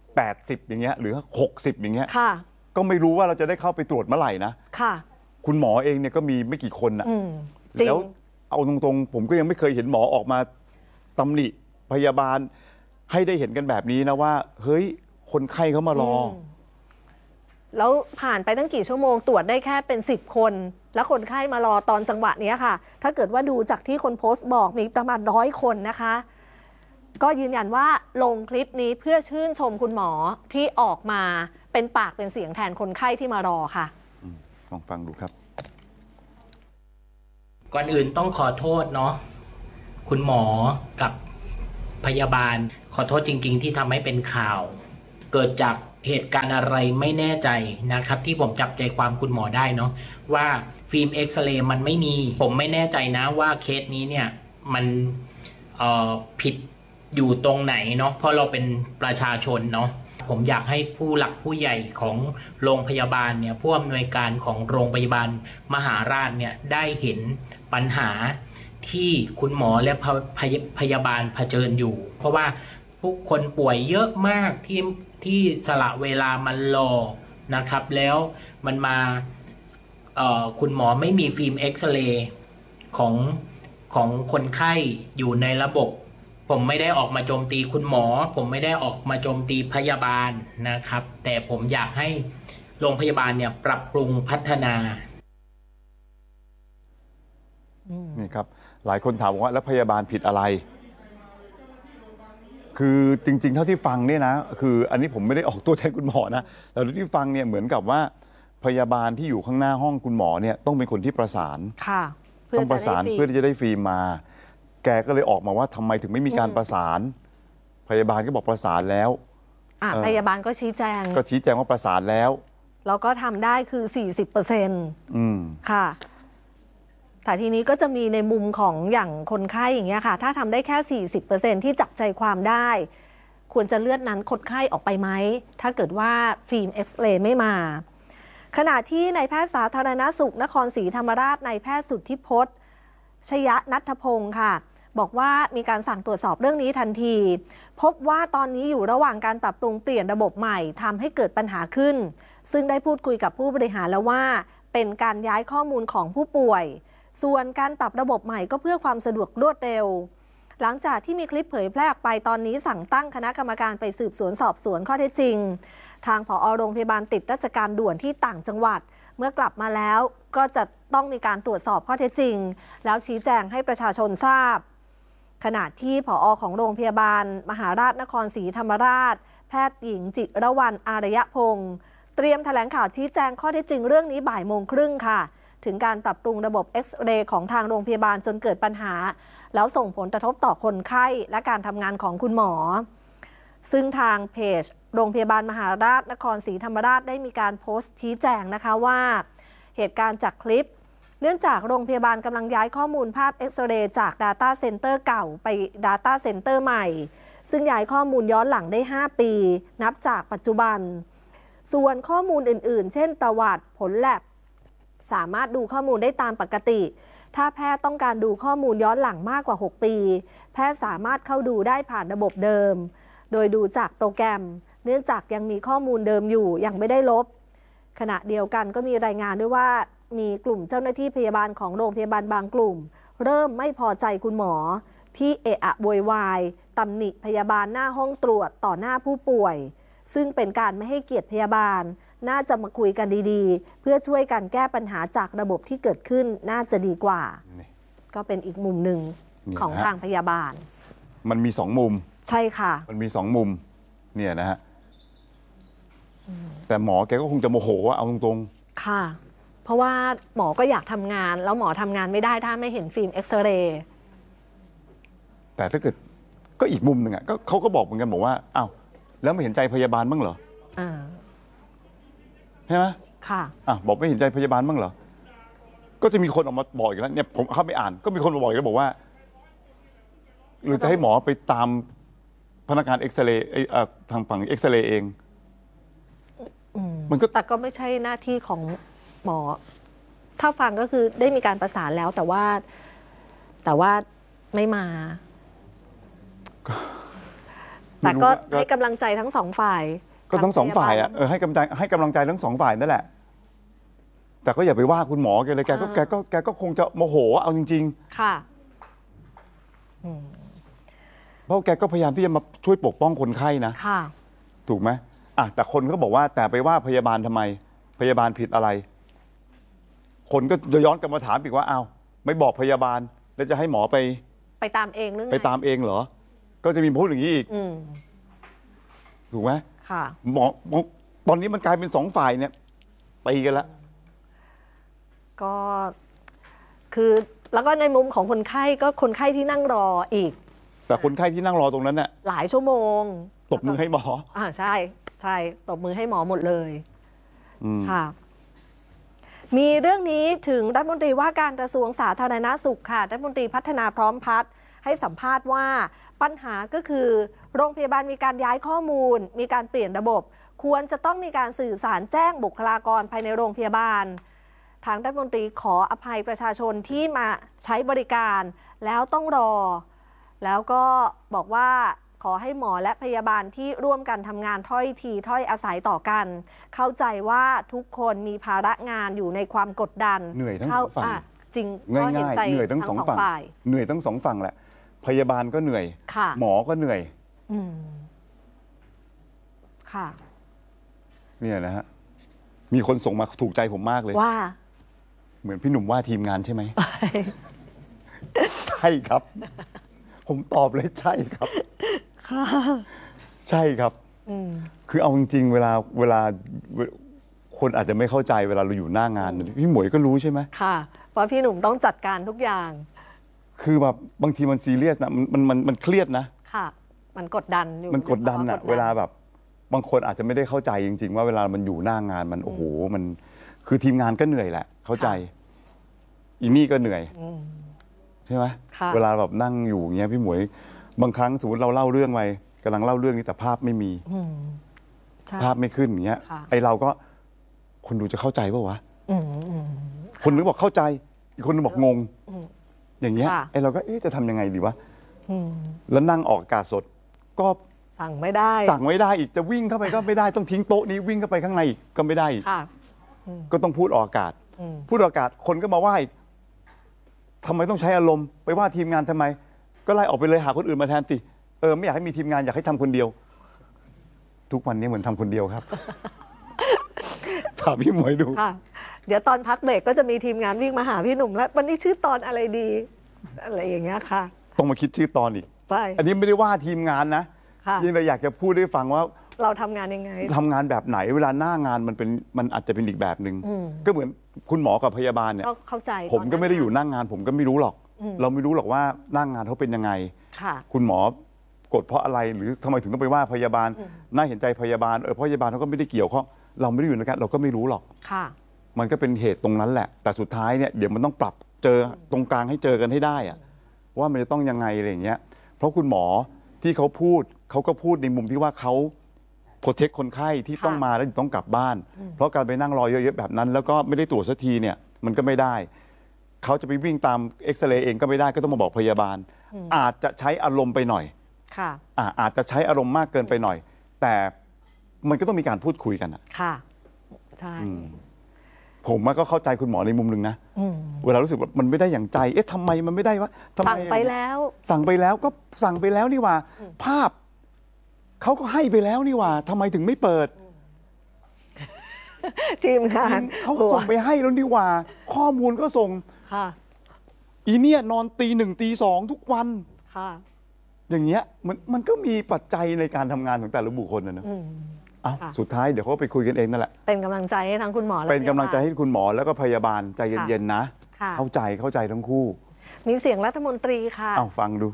80อย่างเงี้ยหรือ60อย่างเงี้ยค่ะก็ไม่รู้ว่าเราจะได้เข้าไปตรวจเมื่อไหร่นะค่ะคุณหมอเองเนี่ยก็มีไม่กี่คนนะแล้วเอาตรงๆผมก็ยังไม่เคยเห็นหมอออกมาตำหนิพยาบาลให้ได้เห็นกันแบบนี้นะว่าเฮ้ยคนไข้เขามารอแล้วผ่านไปตั้งกี่ชั่วโมงตรวจได้แค่เป็น10 คนแล้วคนไข้มารอตอนจังหวะนี้ค่ะถ้าเกิดว่าดูจากที่คนโพสต์บอกมีประมาณ100 คนนะคะก็ยืนยันว่าลงคลิปนี้เพื่อชื่นชมคุณหมอที่ออกมาเป็นปากเป็นเสียงแทนคนไข้ที่มารอค่ะลองฟังดูครับก่อนอื่นต้องขอโทษเนาะคุณหมอกับพยาบาลขอโทษจริงๆที่ทำให้เป็นข่าวเกิดจากเหตุการณ์อะไรไม่แน่ใจนะครับที่ผมจับใจความคุณหมอได้เนาะว่าฟิล์มเอ็กซเรย์มันไม่มีผมไม่แน่ใจนะว่าเคสนี้เนี่ยมันผิดอยู่ตรงไหนเนาะเพราะเราเป็นประชาชนเนาะผมอยากให้ผู้หลักผู้ใหญ่ของโรงพยาบาลเนี่ยผู้อำนวยการของโรงพยาบาลมหาราชเนี่ยได้เห็นปัญหาที่คุณหมอและพยาบาลเผชิญอยู่เพราะว่าผู้คนป่วยเยอะมากที่สละเวลามารอนะครับแล้วมันมาคุณหมอไม่มีฟิล์มเอ็กซเรย์ของคนไข้อยู่ในระบบผมไม่ได้ออกมาโจมตีคุณหมอผมไม่ได้ออกมาโจมตีพยาบาลนะครับแต่ผมอยากให้โรงพยาบาลเนี่ยปรับปรุงพัฒนานี่ครับหลายคนถามว่าแล้วพยาบาลผิดอะไรคือจริงๆเท่าที่ฟังเนี่ยนะคืออันนี้ผมไม่ได้ออกตัวแทนคุณหมอนะแต่ที่ฟังเนี่ยเหมือนกับว่าพยาบาลที่อยู่ข้างหน้าห้องคุณหมอเนี่ยต้องเป็นคนที่ประสานค่ะต้องประสานเพื่อที่จะได้ฟิล์มมาแกก็เลยออกมาว่าทำไมถึงไม่มีการประสานพยาบาลก็บอกประสานแล้วพยาบาลก็ชี้แจงว่าประสานแล้วแล้วก็ทำได้คือ 40%ค่ะแต่ทีนี้ก็จะมีในมุมของอย่างคนไข้อย่างเงี้ยค่ะถ้าทำได้แค่ 40% ที่จับใจความได้ควรจะเลื่อนนั้นคนไข้ออกไปไหมถ้าเกิดว่าฟิล์มเอ็กซเรย์ไม่มาขณะที่นายแพทย์สาธารณสุขนครศรีธรรมราชนายแพทย์สุทธิพจน์ชยนัทพงศ์ค่ะบอกว่ามีการสั่งตรวจสอบเรื่องนี้ทันทีพบว่าตอนนี้อยู่ระหว่างการปรับปรุงเปลี่ยนระบบใหม่ทำให้เกิดปัญหาขึ้นซึ่งได้พูดคุยกับผู้บริหารแล้วว่าเป็นการย้ายข้อมูลของผู้ป่วยส่วนการปรับระบบใหม่ก็เพื่อความสะดวกรวดเร็วหลังจากที่มีคลิปเผยแพร่ออกไปตอนนี้สั่งตั้งคณะกรรมการไปสืบสวนสอบสวนข้อเท็จจริงทางผอ.โรงพยาบาลติดราชการด่วนที่ต่างจังหวัดเมื่อกลับมาแล้วก็จะต้องมีการตรวจสอบข้อเท็จจริงแล้วชี้แจงให้ประชาชนทราบขณะที่ผอ.ของโรงพยาบาลมหาราชนครศรีธรรมราชแพทย์หญิงจิรวรรณอารยพงศ์เตรียมแถลงข่าวชี้แจงข้อเท็จจริงเรื่องนี้บ่ายโมงครึ่งค่ะถึงการปรับปรุงระบบเอ็กซเรย์ของทางโรงพยาบาลจนเกิดปัญหาแล้วส่งผลกระทบต่อคนไข้และการทำงานของคุณหมอซึ่งทางเพจโรงพยาบาลมหาราชนครศรีธรรมราชได้มีการโพสต์ชี้แจงนะคะว่าเหตุการณ์จากคลิปเนื่องจากโรงพยาบาลกำลังย้ายข้อมูลภาพเอ็กซเรย์จาก Data Center เก่าไป Data Center ใหม่ซึ่งย้ายข้อมูลย้อนหลังได้5ปีนับจากปัจจุบันส่วนข้อมูลอื่นๆเช่นประวัติผลแลบสามารถดูข้อมูลได้ตามปกติถ้าแพทย์ต้องการดูข้อมูลย้อนหลังมากกว่า6ปีแพทย์สามารถเข้าดูได้ผ่านระบบเดิมโดยดูจากโปรแกรมเนื่องจากยังมีข้อมูลเดิมอยู่ยังไม่ได้ลบขณะเดียวกันก็มีรายงานด้วยว่ามีกลุ่มเจ้าหน้าที่พยาบาลของโรงพยาบาลบางกลุ่มเริ่มไม่พอใจคุณหมอที่เอะอะโวยวายตำหนิพยาบาลหน้าห้องตรวจต่อหน้าผู้ป่วยซึ่งเป็นการไม่ให้เกียรติพยาบาลน่าจะมาคุยกันดีๆเพื่อช่วยกันแก้ปัญหาจากระบบที่เกิดขึ้นน่าจะดีกว่าก็เป็นอีกมุมหนึ่งของทางพยาบาลมันมี2มุมใช่ค่ะมันมี2มุมเนี่ยนะฮะแต่หมอแกก็คงจะโมโหว่าเอาตรงๆค่ะเพราะว่าหมอก็อยากทำงานแล้วหมอทำงานไม่ได้ถ้าไม่เห็นฟิล์มเอ็กซเรย์แต่ถ้าเกิดก็อีกมุมหนึ่งอ่ะก็เขาก็บอกเหมือนกันบอกว่าอ้าวแล้วไม่เห็นใจพยาบาลบ้างเหรอใช่ไหมค่ะบอกไม่เห็นใจพยาบาลบ้างเหรอก็จะมีคนออกมาบอกอีกแล้วเนี่ยผมเข้าไปอ่านก็มีคนมาบอกอีกแล้วบอกว่าหรือจะให้หมอไปตามพนักงานเอ็กซเรย์ทางฝั่งเอ็กซเรย์เองมันก็แต่ก็ไม่ใช่หน้าที่ของหมอถ้าฟังก็คือได้มีการประสานแล้วแต่ว่าไม่มาแต่ก็ให้กำลังใจทั้งสองฝ่ายก็ทั้งสองฝ่ายอ่ะให้กำลังใจทั้งสองฝ่ายนั่นแหละแต่ก็อย่าไปว่าคุณหมอแกเลยแกก็คงจะโมโหเอาจริงๆค่ะเพราะแกก็พยายามที่จะมาช่วยปกป้องคนไข้นะค่ะถูกไหมแต่คนก็บอกว่าแต่ไปว่าพยาบาลทำไมพยาบาลผิดอะไรคนก็จะย้อนกลับมาถามอีกว่าอ้าวไม่บอกพยาบาลแล้วจะให้หมอไปตามเองหรือไงไปตามเองเหรอก็จะมีพูดอย่างนี้อีกถูกไหมค่ะหมอตอนนี้มันกลายเป็น2ฝ่ายเนี่ยตีกันแล้วก็คือแล้วก็ในมุมของคนไข้ก็คนไข้ที่นั่งรออีกแต่คนไข้ที่นั่งรอตรงนั้นเนี่ยหลายชั่วโมงตบมือให้หมอใช่ใช่ตบมือให้หมอหมดเลยค่ะมีเรื่องนี้ถึงรัฐมนตรีว่าการกระทรวงสาธารณสุขค่ะรัฐมนตรีพัฒนาพร้อมพัฒน์ให้สัมภาษณ์ว่าปัญหาก็คือโรงพยาบาลมีการย้ายข้อมูลมีการเปลี่ยนระบบควรจะต้องมีการสื่อสารแจ้งบุคลากรภายในโรงพยาบาลทางรัฐมนตรีขออภัยประชาชนที่มาใช้บริการแล้วต้องรอแล้วก็บอกว่าขอให้หมอและพยาบาลที่ร่วมกันทำงานถ้อยทีถ้อยอาศัยต่อกันเข้าใจว่าทุกคนมีภาระงานอยู่ในความกดดันเหนื่อยทั้งสองฝั่งจริงง่ายๆเหนื่อยทั้งสองฝั่งเหนื่อยทั้งสองฝั่งแหละพยาบาลก็เหนื่อยหมอก็เหนื่อยค่ะเนี่ยนะฮะมีคนส่งมาถูกใจผมมากเลยว่าเหมือนพี่หนุ่มว่าทีมงานใช่ไหม ใช่ครับ ผมตอบเลยใช่ครับใช่ครับคือเอาจริงๆเวลาคนอาจจะไม่เข้าใจเวลาเราอยู่หน้างานพี่หมวยก็รู้ใช่ไหมค่ะเพราะพี่หนุ่มต้องจัดการทุกอย่างคือแบบบางทีมันซีเรียสนะมันเครียดนะค่ะมันกดดันอยู่มันกดดันอะเวลาแบบบางคนอาจจะไม่ได้เข้าใจจริงๆว่าเวลามันอยู่หน้างานมันโอ้โหมันคือทีมงานก็เหนื่อยแหละเข้าใจอีนี่ก็เหนื่อยใช่ไหมเวลาแบบนั่งอยู่อย่างเงี้ยพี่หมวยบางครั้งสมมติเราเล่าเรื่องไปกำลังเล่าเรื่องนี้แต่ภาพไม่มีภาพไม่ขึ้นอย่างเงี้ยไอเราก็คนดูจะเข้าใจป่าววะคนนึงบอกเข้าใจอีกคนนึงบอกงงอย่างเงี้ยไอเราก็จะทำยังไงดีวะแล้วนั่งออกอากาศสดก็สั่งไม่ได้อีกจะวิ่งเข้าไปก็ไม่ได้ต้องทิ้งโต๊ะนี้วิ่งเข้าไปข้างในอีกก็ไม่ได้อีกก็ต้องพูดออกอากาศพูดออกอากาศคนก็มาว่าอีกทำไมต้องใช้อารมณ์ไปว่าทีมงานทำไมก็ไล่ออกไปเลยหาคนอื่นมาแทนสิไม่อยากให้มีทีมงานอยากให้ทำคนเดียวทุกวันนี้เหมือนทำคนเดียวครับถามพี่หมวยดูเดี๋ยวตอนพักเบรกก็จะมีทีมงานวิ่งมาหาพี่หนุ่มแล้ววันนี้ชื่อตอนอะไรดีอะไรอย่างเงี้ยค่ะต้องมาคิดชื่อตอนอีกใช่อันนี้ไม่ได้ว่าทีมงานนะยิ่งเราอยากจะพูดให้ฟังว่าเราทำงานยังไงทำงานแบบไหนเวลาหน้างานมันอาจจะเป็นอีกแบบหนึ่งก็เหมือนคุณหมอกับพยาบาลเนี่ยเข้าใจผมก็ไม่ได้อยู่หน้างานผมก็ไม่รู้หรอกเราไม่รู้หรอกว่าหน้างานเขาเป็นยังไงคุณหมอกดเพราะอะไรหรือทำไมถึงต้องไปว่าพยาบาลน่าเห็นใจพยาบาลเพราะพยาบาลเขาก็ไม่ได้เกี่ยวข้องเราไม่ได้อยู่ในการเราก็ไม่รู้หรอกมันก็เป็นเหตุตรงนั้นแหละแต่สุดท้ายเนี่ยเดี๋ยวมันต้องปรับเจอตรงกลางให้เจอกันให้ได้อะว่ามันจะต้องยังไงอะไรอย่างเงี้ยเพราะคุณหมอที่เขาพูดเขาก็พูดในมุมที่ว่าเขาโปรเทคคนไข้ที่ต้องมาแล้วต้องกลับบ้านเพราะการไปนั่งรอเยอะๆแบบนั้นแล้วก็ไม่ได้ตรวจสักทีเนี่ยมันก็ไม่ได้เขาจะไปวิ่งตามเอ็กซเรย์เองก็ไม่ได้ก็ต้องมาบอกพยาบาลอาจจะใช้อารมณ์ไปหน่อยอาจจะใช้อารมณ์มากเกินไปหน่อยแต่มันก็ต้องมีการพูดคุยกันค่ะใช่ผมก็เข้าใจคุณหมอในมุมนึงนะเวลารู้สึกว่ามันไม่ได้อย่างใจทำไมมันไม่ได้วะสั่งไปแล้วสั่งไปแล้วก็สั่งไปแล้วนี่ว่าภาพเขาก็ให้ไปแล้วนี่ว่าทำไมถึงไม่เปิดทีมงานเขาส่งไปให้แล้วนี่ว่าข้อมูลก็ส่งอีเนี่ยนอนตี 1 ตี 2ทุกวันอย่างเงี้ยมันก็มีปัจจัยในการทำงานของแต่ละบุคคลนะสุดท้ายเดี๋ยวเขาไปคุยกันเองนั่นแหละเป็นกำลังใจให้ทั้งคุณหมอเป็นกำลังใจให้คุณหมอแล้วก็พยาบาลใจเย็นๆนะเข้าใจทั้งคู่มีเสียงรัฐมนตรีค่ะฟังดู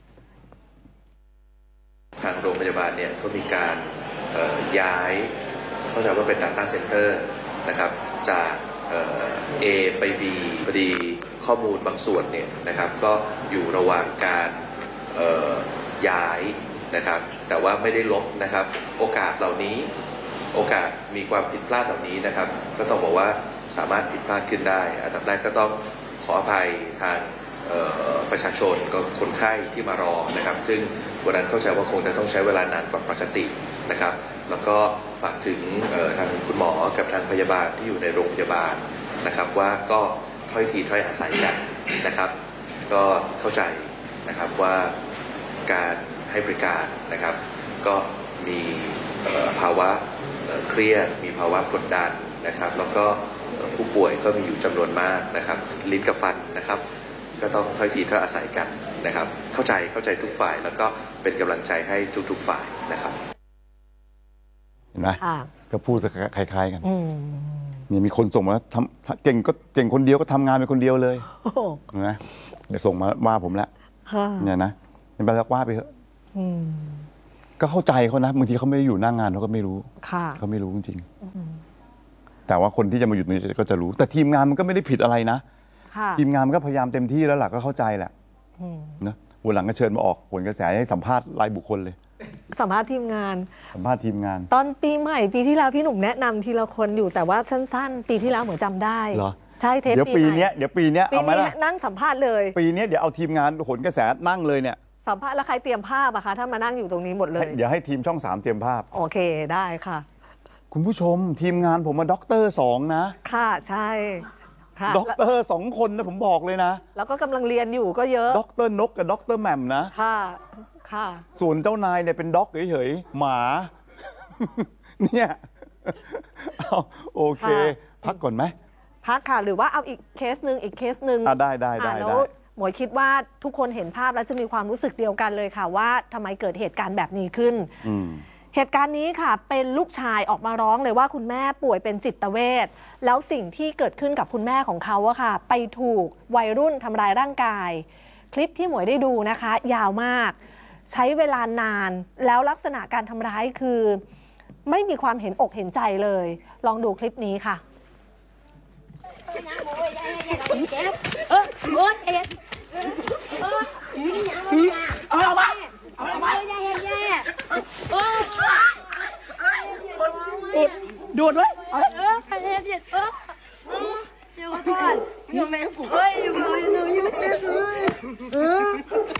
ทางโรงพยาบาลเนี่ยเขามีการย้ายเข้าใจว่าเป็น Data Center นะครับจากA ไป B พอดีข้อมูลบางส่วนเนี่ยนะครับก็อยู่ระหว่างการย้ายนะครับแต่ว่าไม่ได้ลบนะครับโอกาสเหล่านี้โอกาสมีความผิดพลาดเหล่านี้นะครับก็ต้องบอกว่าสามารถผิดพลาดขึ้นได้อันดับแรกก็ต้องขออภัยทางประชาชนก็คนไข้ที่มารอนะครับซึ่งวันนั้นเข้าใจว่าคงจะต้องใช้เวลานานกว่าปกตินะครับแล้วก็ฝากถึงทางคุณหมอกับทางพยาบาลที่อยู่ในโรงพยาบาลนะครับว่าก็ถ้อยทีถ้อยอาศัยกันนะครับก็เข้าใจนะครับว่าการให้บริการนะครับก็มีภาวะเครียดมีภาวะกดดันนะครับแล้วก็ผู้ป่วยก็มีอยู่จำนวนมากนะครับลิ้นกับฟันนะครับก็ต้องถ้อยทีถ้อยอาศัยกันนะครับเข้าใจทุกฝ่ายแล้วก็เป็นกำลังใจให้ทุกฝ่ายนะครับเห็นไหมก็พูดคล้ายๆกันเนี่ยมีคนส่งมาเก่งก็เก่งคนเดียวก็ทำงานเป็นคนเดียวเลยนะเดี๋ยวส่งมาว่าผมแล้วเนี่ยนะเป็นไปแล้วว่าไปเถอะก็เข้าใจเขานะบางทีเขาไม่ได้อยู่หน้างานเขาก็ไม่รู้เขาไม่รู้จริงๆแต่ว่าคนที่จะมาอยู่ตรงนี้ก็จะรู้แต่ทีมงานมันก็ไม่ได้ผิดอะไรนะทีมงานมันก็พยายามเต็มที่แล้วล่ะก็เข้าใจแหละนะวันหลังก็เชิญมาออกผลกระแสให้สัมภาษณ์รายบุคคลเลยสัมภาษณ์ทีมงานตอนปีใหม่ปีที่แล้วพี่หนุ่มแนะนำทีละคนอยู่แต่ว่าสั้นๆปีที่แล้วเหมือนจำได้ใช่เทปปีใหม่เดี๋ยวปีนี้เอาไหมล่ะนั่งสัมภาษณ์เลยปีนี้เดี๋ยวเอาทีมงานผลกระแสนั่งเลยเนี่ยสัมภาษณ์แล้วใครเตรียมภาพอะคะถ้ามานั่งอยู่ตรงนี้หมดเลยเดี๋ยวให้ทีมช่อง3เตรียมภาพโอเคได้ค่ะคุณผู้ชมทีมงานผมมาด็อกเตอร์2นะค่ะใช่ด็อกเตอร์2คนนะผมบอกเลยนะแล้วก็กำลังเรียนอยู่ก็เยอะด็อกเตอร์นกกับด็อกเตอร์แหม่มนะค่ะส่วนเจ้านายเนี่ยเป็นด็อกเฉยๆหมาเนี่ยโอเคพักก่อนไหมพักค่ะหรือว่าเอาอีกเคสหนึ่งได้แล้วหมวยคิดว่าทุกคนเห็นภาพแล้วจะมีความรู้สึกเดียวกันเลยค่ะว่าทำไมเกิดเหตุการณ์แบบนี้ขึ้นเหตุการณ์นี้ค่ะเป็นลูกชายออกมาร้องเลยว่าคุณแม่ป่วยเป็นจิตเวชแล้วสิ่งที่เกิดขึ้นกับคุณแม่ของเขาอะค่ะไปถูกวัยรุ่นทำร้ายร่างกายคลิปที่หมวยได้ดูนะคะยาวมากใช้เวลานานแล้วลักษณะการทำร้ายคือไม่มีความเห็นอกเห็นใจเลยลองดูคลิปนี้ค่ะดูดไว้ใครเห็นเด็ดเดี๋ยวก่อนอยู่แม่กูอยู่แม่กู